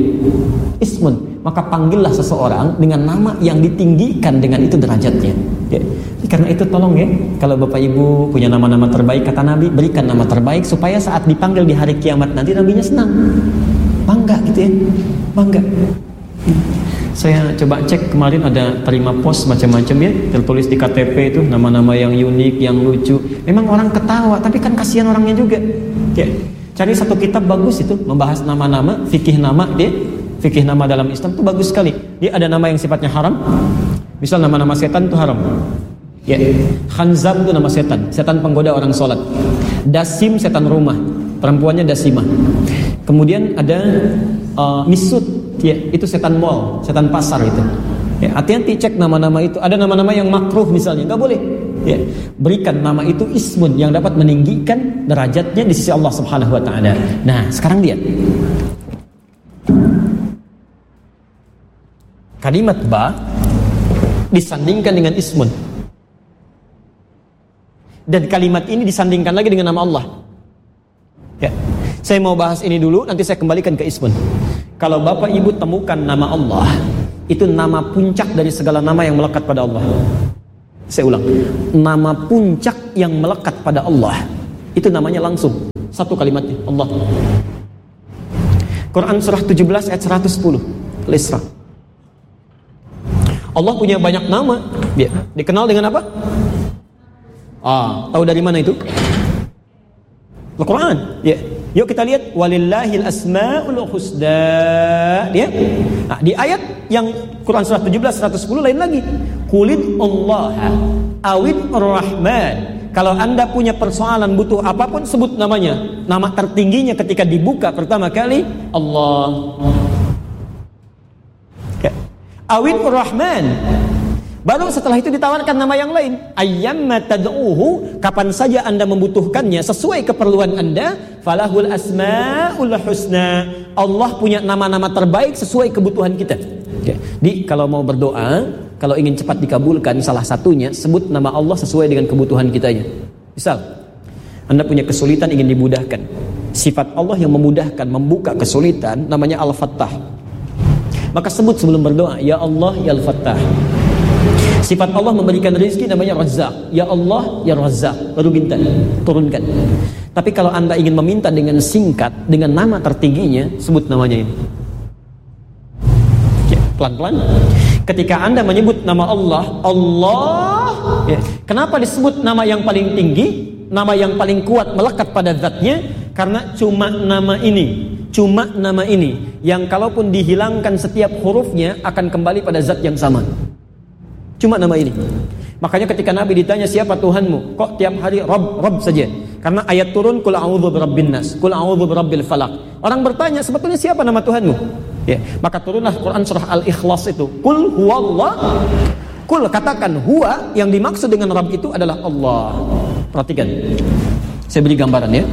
Ismun, maka panggillah seseorang dengan nama yang ditinggikan dengan itu derajatnya. Ya. Karena itu tolong ya, kalau Bapak Ibu punya nama-nama terbaik, kata Nabi, berikan nama terbaik supaya saat dipanggil di hari kiamat nanti Nabinya senang. Bangga gitu ya, bangga. Saya coba cek kemarin, ada terima pos macam-macam ya, tertulis di KTP itu nama-nama yang unik, yang lucu. Memang orang ketawa, tapi kan kasihan orangnya juga. Ya, cari satu kitab bagus itu membahas nama-nama, fikih nama dia, fikih nama dalam Islam itu bagus sekali. Dia ada nama yang sifatnya haram. Misal nama-nama setan itu haram. Ya, Khanzab itu nama setan, setan penggoda orang sholat. Dasim setan rumah, perempuannya Dasimah. Kemudian ada Misut, ya, itu setan mall, setan pasar itu. Ya, hati-hati cek nama-nama itu. Ada nama-nama yang makruh misalnya, nggak boleh. Ya, berikan nama itu ismun yang dapat meninggikan derajatnya di sisi Allah Subhanahu Wa Taala. Nah, sekarang lihat kalimat ba disandingkan dengan ismun. Dan kalimat ini disandingkan lagi dengan nama Allah. Ya. Saya mau bahas ini dulu, nanti saya kembalikan ke Ismun. Kalau Bapak Ibu temukan nama Allah, itu nama puncak dari segala nama yang melekat pada Allah. Saya ulang, nama puncak yang melekat pada Allah, itu namanya langsung satu kalimatnya, Allah. Quran surah 17 ayat 110, Al-Isra. Allah punya banyak nama. Dia dikenal dengan apa? Tahu dari mana itu? Al-Quran. Ya. Yuk kita lihat, walillahil asmaul husna. Ya. Nah, di ayat yang Quran surah 17 110 lain lagi. Qulil Allah awid ar-Rahman. Kalau Anda punya persoalan butuh apapun, sebut namanya. Nama tertingginya ketika dibuka pertama kali Allah. Ya. Awid ar-Rahman. Baru setelah itu ditawarkan nama yang lain. Ayyamma tad'uhu, kapan saja Anda membutuhkannya sesuai keperluan Anda, falahul asmaul husna. Allah punya nama-nama terbaik sesuai kebutuhan kita. Okay. Jadi kalau mau berdoa, kalau ingin cepat dikabulkan, salah satunya sebut nama Allah sesuai dengan kebutuhan kitanya. Misal, Anda punya kesulitan ingin dimudahkan. Sifat Allah yang memudahkan, membuka kesulitan namanya Al-Fattah. Maka sebut sebelum berdoa, ya Allah ya Al-Fattah. Sifat Allah memberikan rezeki namanya Razzaq. Ya Allah, ya Razzaq. Baru minta, turunkan. Tapi kalau Anda ingin meminta dengan singkat, dengan nama tertingginya, sebut namanya ini. Ya, pelan-pelan. Ketika Anda menyebut nama Allah, Allah, ya, kenapa disebut nama yang paling tinggi? Nama yang paling kuat melekat pada zatnya? Karena cuma nama ini. Cuma nama ini. Yang kalaupun dihilangkan setiap hurufnya, akan kembali pada zat yang sama. Cuma nama ini. Makanya ketika Nabi ditanya siapa Tuhanmu, kok tiap hari Rabb saja? Karena ayat turun Qul a'udzu birabbin nas, Qul a'udzu birabbil falaq. Orang bertanya sebetulnya siapa nama Tuhanmu? Ya, maka turunlah Quran surah Al-Ikhlas itu. Qul huwallah. Qul, katakan huwa, yang dimaksud dengan Rabb itu adalah Allah. Perhatikan. Saya beri gambaran ya.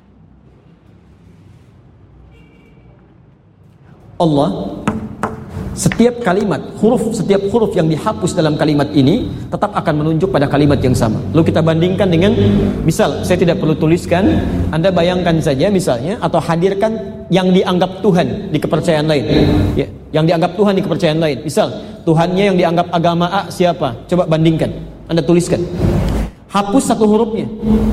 Allah, setiap huruf yang dihapus dalam kalimat ini tetap akan menunjuk pada kalimat yang sama. Lalu kita bandingkan dengan, misal saya tidak perlu tuliskan, Anda bayangkan saja misalnya, atau hadirkan yang dianggap Tuhan di kepercayaan lain. Ya, yang dianggap Tuhan di kepercayaan lain. Misal Tuhannya yang dianggap agama A siapa? Coba bandingkan. Anda tuliskan. Hapus satu hurufnya.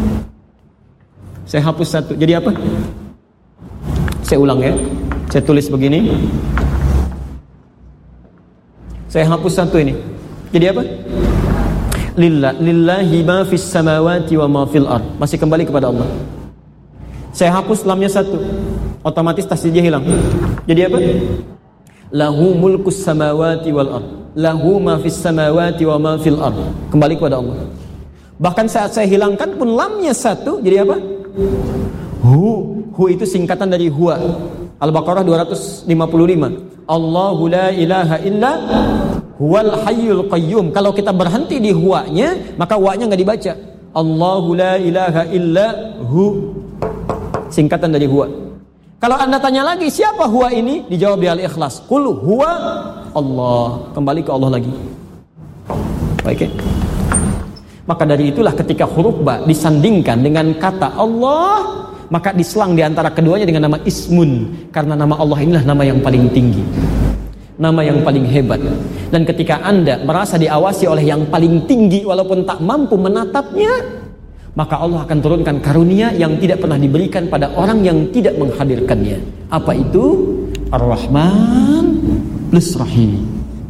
Saya hapus satu. Jadi apa? Saya ulang ya. Saya tulis begini. Saya hapus satu ini. Jadi apa? Lillahi ma fis samawati wa ma fil ard. Masih kembali kepada Allah. Saya hapus lamnya satu. Otomatis tasdidnya hilang. Jadi apa? Lahu mulkus samawati wal ard. Lahu ma fis samawati wa ma fil ard. Kembali kepada Allah. Bahkan saat saya hilangkan pun lamnya satu. Jadi apa? Hu itu singkatan dari huwa. Al-Baqarah 255. Allahu la ilaha illa huwal hayyul qayyum. Kalau kita berhenti di huwanya, maka wa-nya enggak dibaca. Allahu la ilaha illa hu. Singkatan dari huwa. Kalau Anda tanya lagi, siapa huwa ini? Dijawab di Al-Ikhlas. Qul huwa Allah. Kembali ke Allah lagi. Baik ya? Maka dari itulah ketika huruf ba disandingkan dengan kata Allah, maka diselang di antara keduanya dengan nama Ismun, karena nama Allah inilah nama yang paling tinggi, nama yang paling hebat. Dan ketika Anda merasa diawasi oleh yang paling tinggi walaupun tak mampu menatapnya, maka Allah akan turunkan karunia yang tidak pernah diberikan pada orang yang tidak menghadirkannya. Apa itu? Ar-Rahman plus Rahim.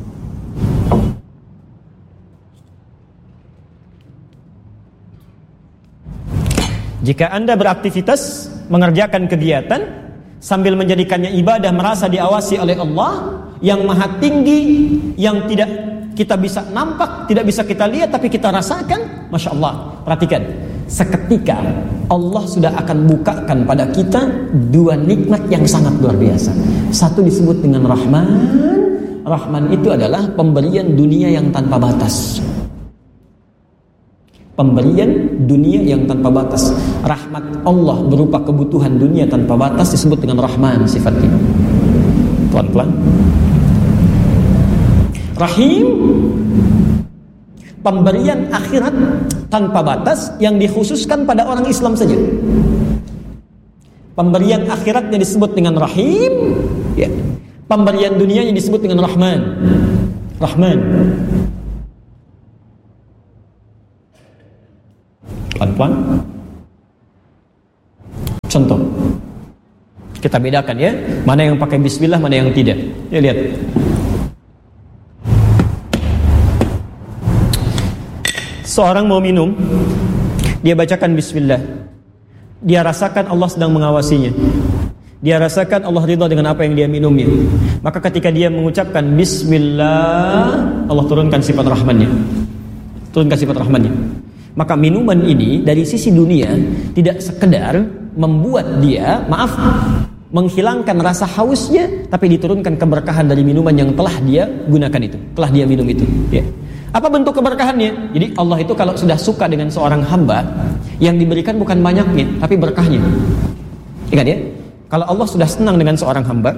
Jika Anda beraktivitas, mengerjakan kegiatan sambil menjadikannya ibadah, merasa diawasi oleh Allah yang maha tinggi, yang tidak kita bisa nampak, tidak bisa kita lihat, tapi kita rasakan, Masya Allah. Perhatikan, seketika Allah sudah akan bukakan pada kita dua nikmat yang sangat luar biasa. Satu disebut dengan Rahman. Rahman itu adalah pemberian dunia yang tanpa batas. Pemberian dunia yang tanpa batas. Rahmat Allah berupa kebutuhan dunia tanpa batas disebut dengan Rahman sifatnya. Pelan-pelan. Rahim Pemberian akhirat tanpa batas yang dikhususkan pada orang Islam saja. Pemberian akhiratnya disebut dengan Rahim, ya. Pemberian dunianya disebut dengan Rahman. Rahman. Pelan-pelan. Contoh. Kita bedakan ya, mana yang pakai bismillah, mana yang tidak. Ya lihat. Seorang mau minum, dia bacakan bismillah. Dia rasakan Allah sedang mengawasinya. Dia rasakan Allah ridha dengan apa yang dia minumnya. Maka ketika dia mengucapkan bismillah, Allah turunkan sifat rahmannya. Turunkan sifat rahmannya. Maka minuman ini dari sisi dunia tidak sekedar membuat dia, menghilangkan rasa hausnya, tapi diturunkan keberkahan dari minuman yang telah dia gunakan itu, telah dia minum itu, ya. Apa bentuk keberkahannya? Jadi Allah itu kalau sudah suka dengan seorang hamba, yang diberikan bukan banyaknya, tapi berkahnya. Ingat ya, kalau Allah sudah senang dengan seorang hamba,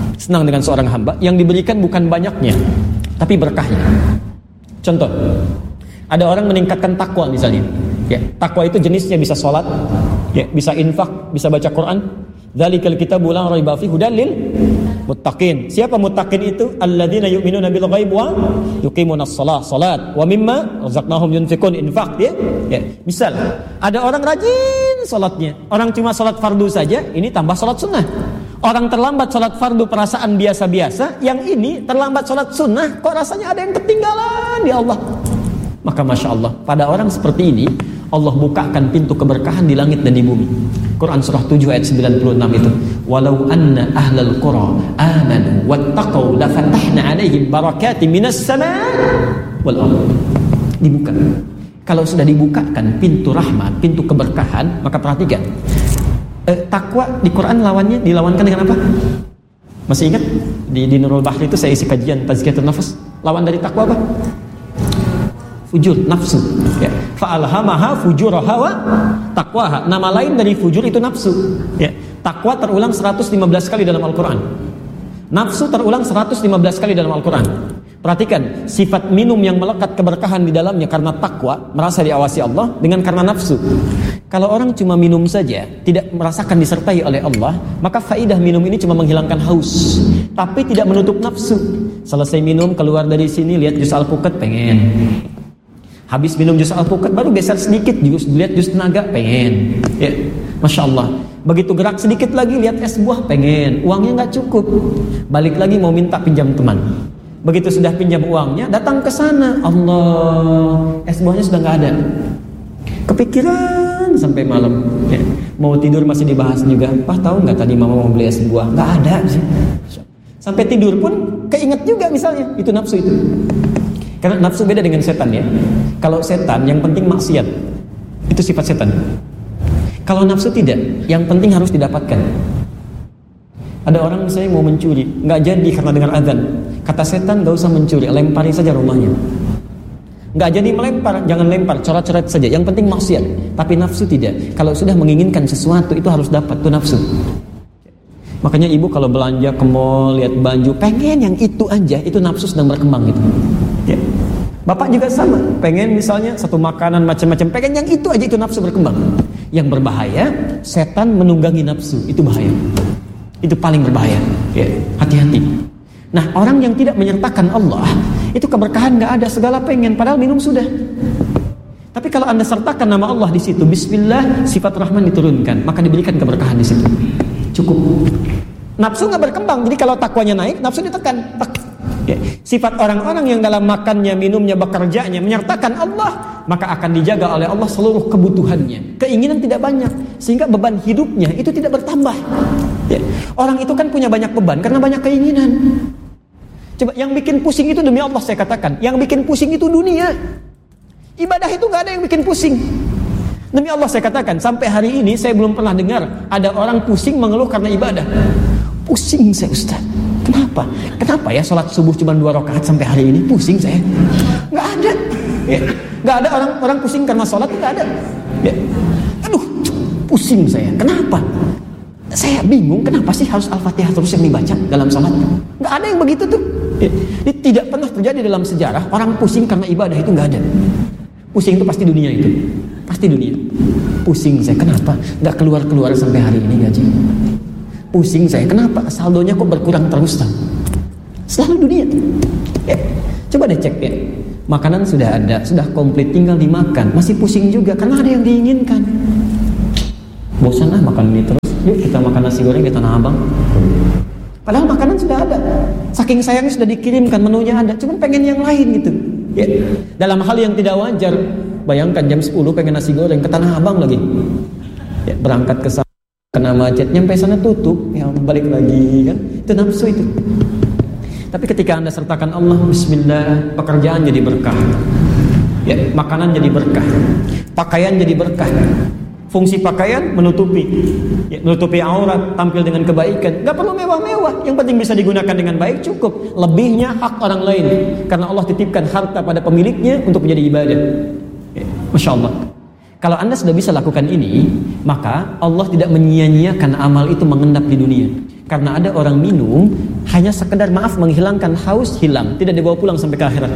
yang diberikan bukan banyaknya, tapi berkahnya. Contoh, ada orang meningkatkan takwa misalnya, ya, takwa itu jenisnya bisa sholat, ya, bisa infak, bisa baca Quran. Dzalikal kitabu la raiba fihi hudal lil muttaqin. Siapa muttaqin itu? Alladzina yu'minuna bil ghaib wa yuqimunas shalah, salat, wa mimma razaqnahum yunfiqun, infak, ya. Ya, misal ada orang rajin salatnya, orang cuma salat fardu saja, ini tambah salat sunnah. Orang terlambat salat fardu perasaan biasa-biasa, yang ini terlambat salat sunnah kok rasanya ada yang ketinggalan, ya Allah. Maka Masya Allah, pada orang seperti ini Allah bukakan pintu keberkahan di langit dan di bumi. Quran surah 7 ayat 96 itu. Walau anna ahlal qura amanu wattaqau lafatahna alaihim barakatin minas sama' wal ardh. Dibuka. Kalau sudah dibukakan pintu rahmat, pintu keberkahan, maka perhatikan. Takwa di Quran lawannya dilawankan dengan apa? Masih ingat di Nurul Bahri itu saya isi kajian tazkiyatun nafas. Lawan dari takwa apa? Fujur, nafsu, ya. Fa'alhamaha fujuraha wa taqwaha. Nama lain dari fujur itu nafsu, ya. Takwa terulang 115 kali dalam Al-Quran. Nafsu terulang 115 kali dalam Al-Quran. Perhatikan, sifat minum yang melekat keberkahan di dalamnya karena takwa, merasa diawasi Allah, dengan karena nafsu. Kalau orang cuma minum saja, tidak merasakan disertai oleh Allah, maka faidah minum ini cuma menghilangkan haus, tapi tidak menutup nafsu. Selesai minum, keluar dari sini, lihat jus alpukat, pengen. Habis minum jus alpukat baru geser sedikit, lihat jus tenaga, pengen, ya. Masya Allah. Begitu gerak sedikit lagi lihat es buah, pengen. Uangnya nggak cukup, balik lagi mau minta pinjam teman. Begitu sudah pinjam uangnya, datang ke sana, Allah, es buahnya sudah nggak ada. Kepikiran sampai malam, ya. Mau tidur masih dibahas juga. Pak, tahu nggak tadi mama mau beli es buah? Nggak ada sih. Sampai tidur pun keinget juga misalnya, itu nafsu itu. Karena nafsu beda dengan setan, ya. Kalau setan yang penting maksiat, itu sifat setan. Kalau nafsu tidak, yang penting harus didapatkan. Ada orang misalnya mau mencuri, nggak jadi karena dengar azan. Kata setan, nggak usah mencuri, lempari saja rumahnya. Nggak jadi melempar, jangan lempar, coret-coret saja. Yang penting maksiat. Tapi nafsu tidak. Kalau sudah menginginkan sesuatu itu harus dapat, itu nafsu. Makanya ibu kalau belanja ke mall, lihat baju, pengen yang itu aja, itu nafsu sedang berkembang gitu. Ya. Bapak juga sama, pengen misalnya satu makanan macam-macam, pengen yang itu aja, itu nafsu berkembang. Yang berbahaya, setan menunggangi nafsu, itu bahaya. Itu paling berbahaya. Ya, hati-hati. Nah, orang yang tidak menyertakan Allah, itu keberkahan nggak ada, segala pengen, padahal minum sudah. Tapi kalau Anda sertakan nama Allah di situ, Bismillah, sifat Rahman diturunkan, maka diberikan keberkahan di situ. Cukup. Nafsu nggak berkembang, jadi kalau takwanya naik, nafsu ditekan. Ya. Sifat orang-orang yang dalam makannya, minumnya, bekerjanya menyertakan Allah, maka akan dijaga oleh Allah seluruh kebutuhannya. Keinginan tidak banyak, sehingga beban hidupnya itu tidak bertambah. Ya. Orang itu kan punya banyak beban karena banyak keinginan. Coba yang bikin pusing itu demi Allah saya katakan, yang bikin pusing itu dunia. Ibadah itu gak ada yang bikin pusing. Demi Allah saya katakan, sampai hari ini saya belum pernah dengar ada orang pusing mengeluh karena ibadah. Pusing saya, Ustaz. Kenapa? Kenapa ya sholat subuh cuma 2 rakaat sampai hari ini? Pusing saya. Gak ada. Ya. Gak ada orang pusing karena sholat, gak ada. Ya. Aduh, pusing saya. Kenapa? Saya bingung kenapa sih harus Al-Fatihah terus yang dibaca dalam salat. Nggak ada yang begitu tuh. Tidak pernah terjadi dalam sejarah orang pusing karena ibadah, itu nggak ada. Pusing itu pasti dunia itu. Pasti dunia. Pusing saya, kenapa nggak keluar-keluar sampai hari ini gaji? Pusing saya, kenapa saldonya kok berkurang terus? Selalu dunia. Ya, coba deh cek ya. Makanan sudah ada, sudah komplit, tinggal dimakan, masih pusing juga karena ada yang diinginkan. Bosan makan ini terus. Yuk kita makan nasi goreng di Tanah Abang. Padahal makanan sudah ada. Saking sayangnya sudah dikirimkan, menunya ada, cuman pengen yang lain gitu. Ya. Dalam hal yang tidak wajar. Bayangkan jam 10 pengen nasi goreng ke Tanah Abang lagi. Ya, berangkat ke sana kena macet, nyampe sana tutup, ya balik lagi kan. Itu nafsu itu. Tapi ketika Anda sertakan Allah, bismillah, pekerjaan jadi berkah. Ya, makanan jadi berkah. Pakaian jadi berkah. Fungsi pakaian menutupi, ya, menutupi aurat, tampil dengan kebaikan. Gak perlu mewah-mewah, yang penting bisa digunakan dengan baik cukup. Lebihnya hak orang lain, karena Allah titipkan harta pada pemiliknya untuk menjadi ibadah. Ya, Masya Allah. Kalau Anda sudah bisa lakukan ini, maka Allah tidak menyia-nyiakan amal itu mengendap di dunia. Karena ada orang minum hanya sekedar menghilangkan haus, hilang, tidak dibawa pulang sampai ke akhirat.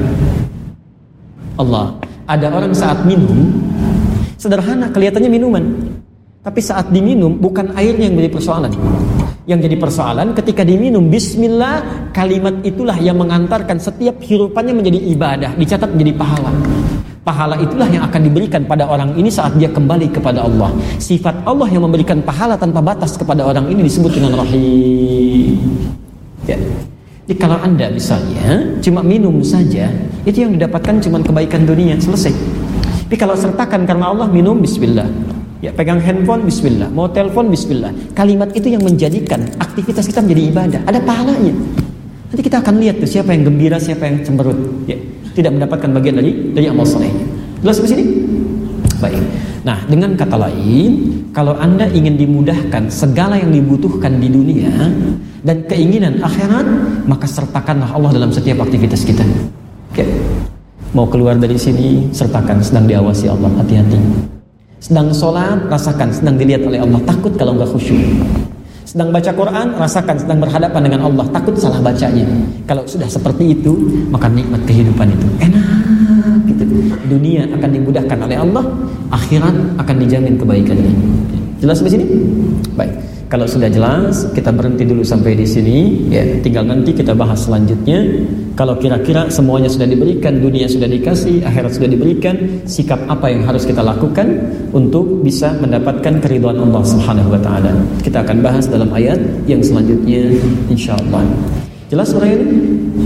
Allah, ada orang saat minum sederhana, kelihatannya minuman, tapi saat diminum bukan airnya yang menjadi persoalan. Yang jadi persoalan ketika diminum bismillah, kalimat itulah yang mengantarkan setiap hirupannya menjadi ibadah, dicatat menjadi pahala. Pahala itulah yang akan diberikan pada orang ini saat dia kembali kepada Allah. Sifat Allah yang memberikan pahala tanpa batas kepada orang ini disebut dengan Rahim. Ya. Jadi kalau Anda misalnya cuma minum saja, itu yang didapatkan cuma kebaikan dunia, selesai. Tapi kalau sertakan karena Allah, minum bismillah, ya pegang handphone bismillah, mau telepon bismillah, kalimat itu yang menjadikan aktivitas kita menjadi ibadah, ada pahalanya. Nanti kita akan lihat tuh siapa yang gembira, siapa yang cemberut, ya tidak mendapatkan bagian dari amal solehnya. Jelas ke sini? Baik. Nah, dengan kata lain, kalau Anda ingin dimudahkan segala yang dibutuhkan di dunia dan keinginan akhirat, maka sertakanlah Allah dalam setiap aktivitas kita. Oke. Mau keluar dari sini, sertakan sedang diawasi Allah, hati-hati. Sedang sholat, rasakan sedang dilihat oleh Allah, takut kalau enggak khusyuk. Sedang baca Quran, rasakan sedang berhadapan dengan Allah, takut salah bacanya. Kalau sudah seperti itu, maka nikmat kehidupan itu enak gitu. Dunia akan dimudahkan oleh Allah, akhirat akan dijamin kebaikannya. Jelas di sini? Baik. Kalau sudah jelas, kita berhenti dulu sampai di sini. Ya, tinggal nanti kita bahas selanjutnya. Kalau kira-kira semuanya sudah diberikan, dunia sudah dikasih, akhirat sudah diberikan, sikap apa yang harus kita lakukan untuk bisa mendapatkan keridhaan Allah Subhanahu wa taala. Kita akan bahas dalam ayat yang selanjutnya insyaallah. Jelas suara ini?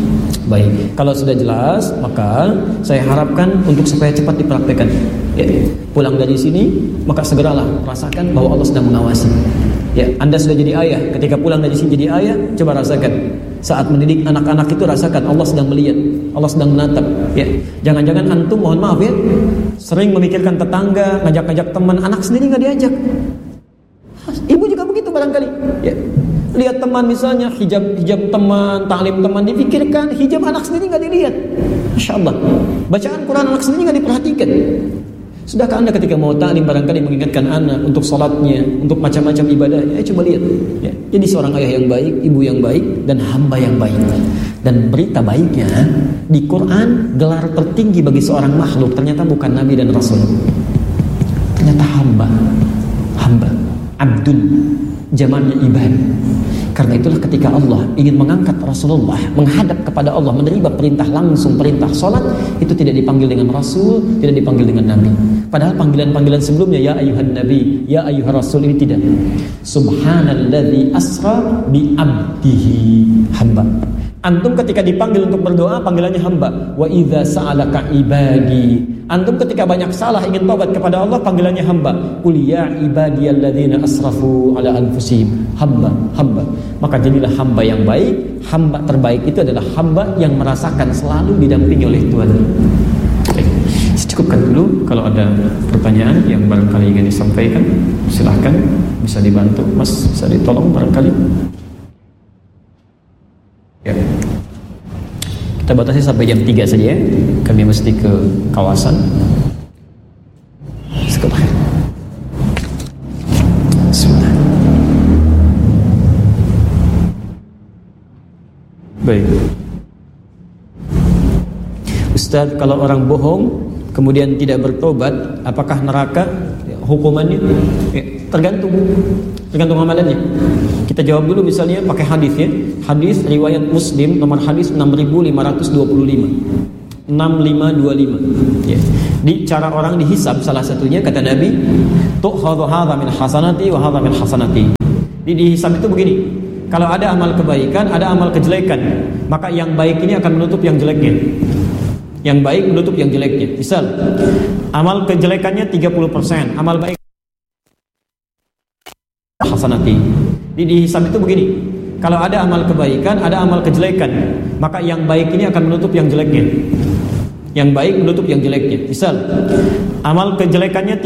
Baik, kalau sudah jelas, maka saya harapkan untuk supaya cepat dipraktekkan. Ya, pulang dari sini, maka segeralah rasakan bahwa Allah sedang mengawasi. Ya, Anda sudah jadi ayah, ketika pulang dari sini jadi ayah, coba rasakan. Saat mendidik anak-anak itu rasakan Allah sedang melihat, Allah sedang menatap. Ya, jangan-jangan antum, mohon maaf ya, sering memikirkan tetangga, ngajak-ngajak teman, anak sendiri nggak diajak. Ibu juga begitu barangkali. Ya. Lihat teman misalnya, hijab teman, taklim teman dipikirkan, hijab anak sendiri nggak dilihat. Masya Allah. Bacaan Quran anak sendiri nggak diperhatikan. Sudahkah Anda ketika mau taklim barangkali mengingatkan anak untuk sholatnya, untuk macam-macam ibadahnya? Coba lihat. Ya. Jadi seorang ayah yang baik, ibu yang baik, dan hamba yang baik. Dan berita baiknya di Quran, gelar tertinggi bagi seorang makhluk ternyata bukan Nabi dan Rasul. Ternyata hamba, abdun, jamannya ibad. Karena itulah ketika Allah ingin mengangkat Rasulullah menghadap kepada Allah, menerima perintah langsung, perintah sholat, itu tidak dipanggil dengan Rasul, tidak dipanggil dengan Nabi. Padahal panggilan-panggilan sebelumnya, ya ayuhan Nabi, ya ayuhan Rasul, ini tidak. Subhanalladzi asra bi abdihi, hamba. Antum ketika dipanggil untuk berdoa, panggilannya hamba. Wa idza sa'alaka ibadi. Antum ketika banyak salah ingin taubat kepada Allah, panggilannya hamba. Qul ya ibadiyalladzina asrafu ala anfusihim. Hamba. Maka jadilah hamba yang baik. Hamba terbaik itu adalah hamba yang merasakan selalu didampingi oleh Tuhan. Cukupkan dulu. Kalau ada pertanyaan yang barangkali ingin disampaikan, silahkan. Bisa dibantu, Mas, bisa ditolong barangkali. Ya. Kita batasi sampai jam 3 saja ya. Kami mesti ke kawasan. Bismillah. Baik. Ustaz, kalau orang bohong kemudian tidak bertobat, apakah neraka hukumannya? Ya, tergantung amalannya. Kita jawab dulu misalnya pakai hadis ya. Hadis riwayat Muslim nomor hadis 6525. 6525 ya. Di cara orang dihisab salah satunya kata Nabi, tu'khadhu hadza min hasanati wa hadza min hasanati. Di dihisab itu begini. Kalau ada amal kebaikan, ada amal kejelekan, maka yang baik ini akan menutup yang jeleknya. Yang baik menutup yang jeleknya. Misal, amal kejelekannya 30%, amal baik hasanati. Di dihisab itu begini. Kalau ada amal kebaikan, ada amal kejelekan, maka yang baik ini akan menutup yang jeleknya. Yang baik menutup yang jeleknya. Misal, amal kejelekannya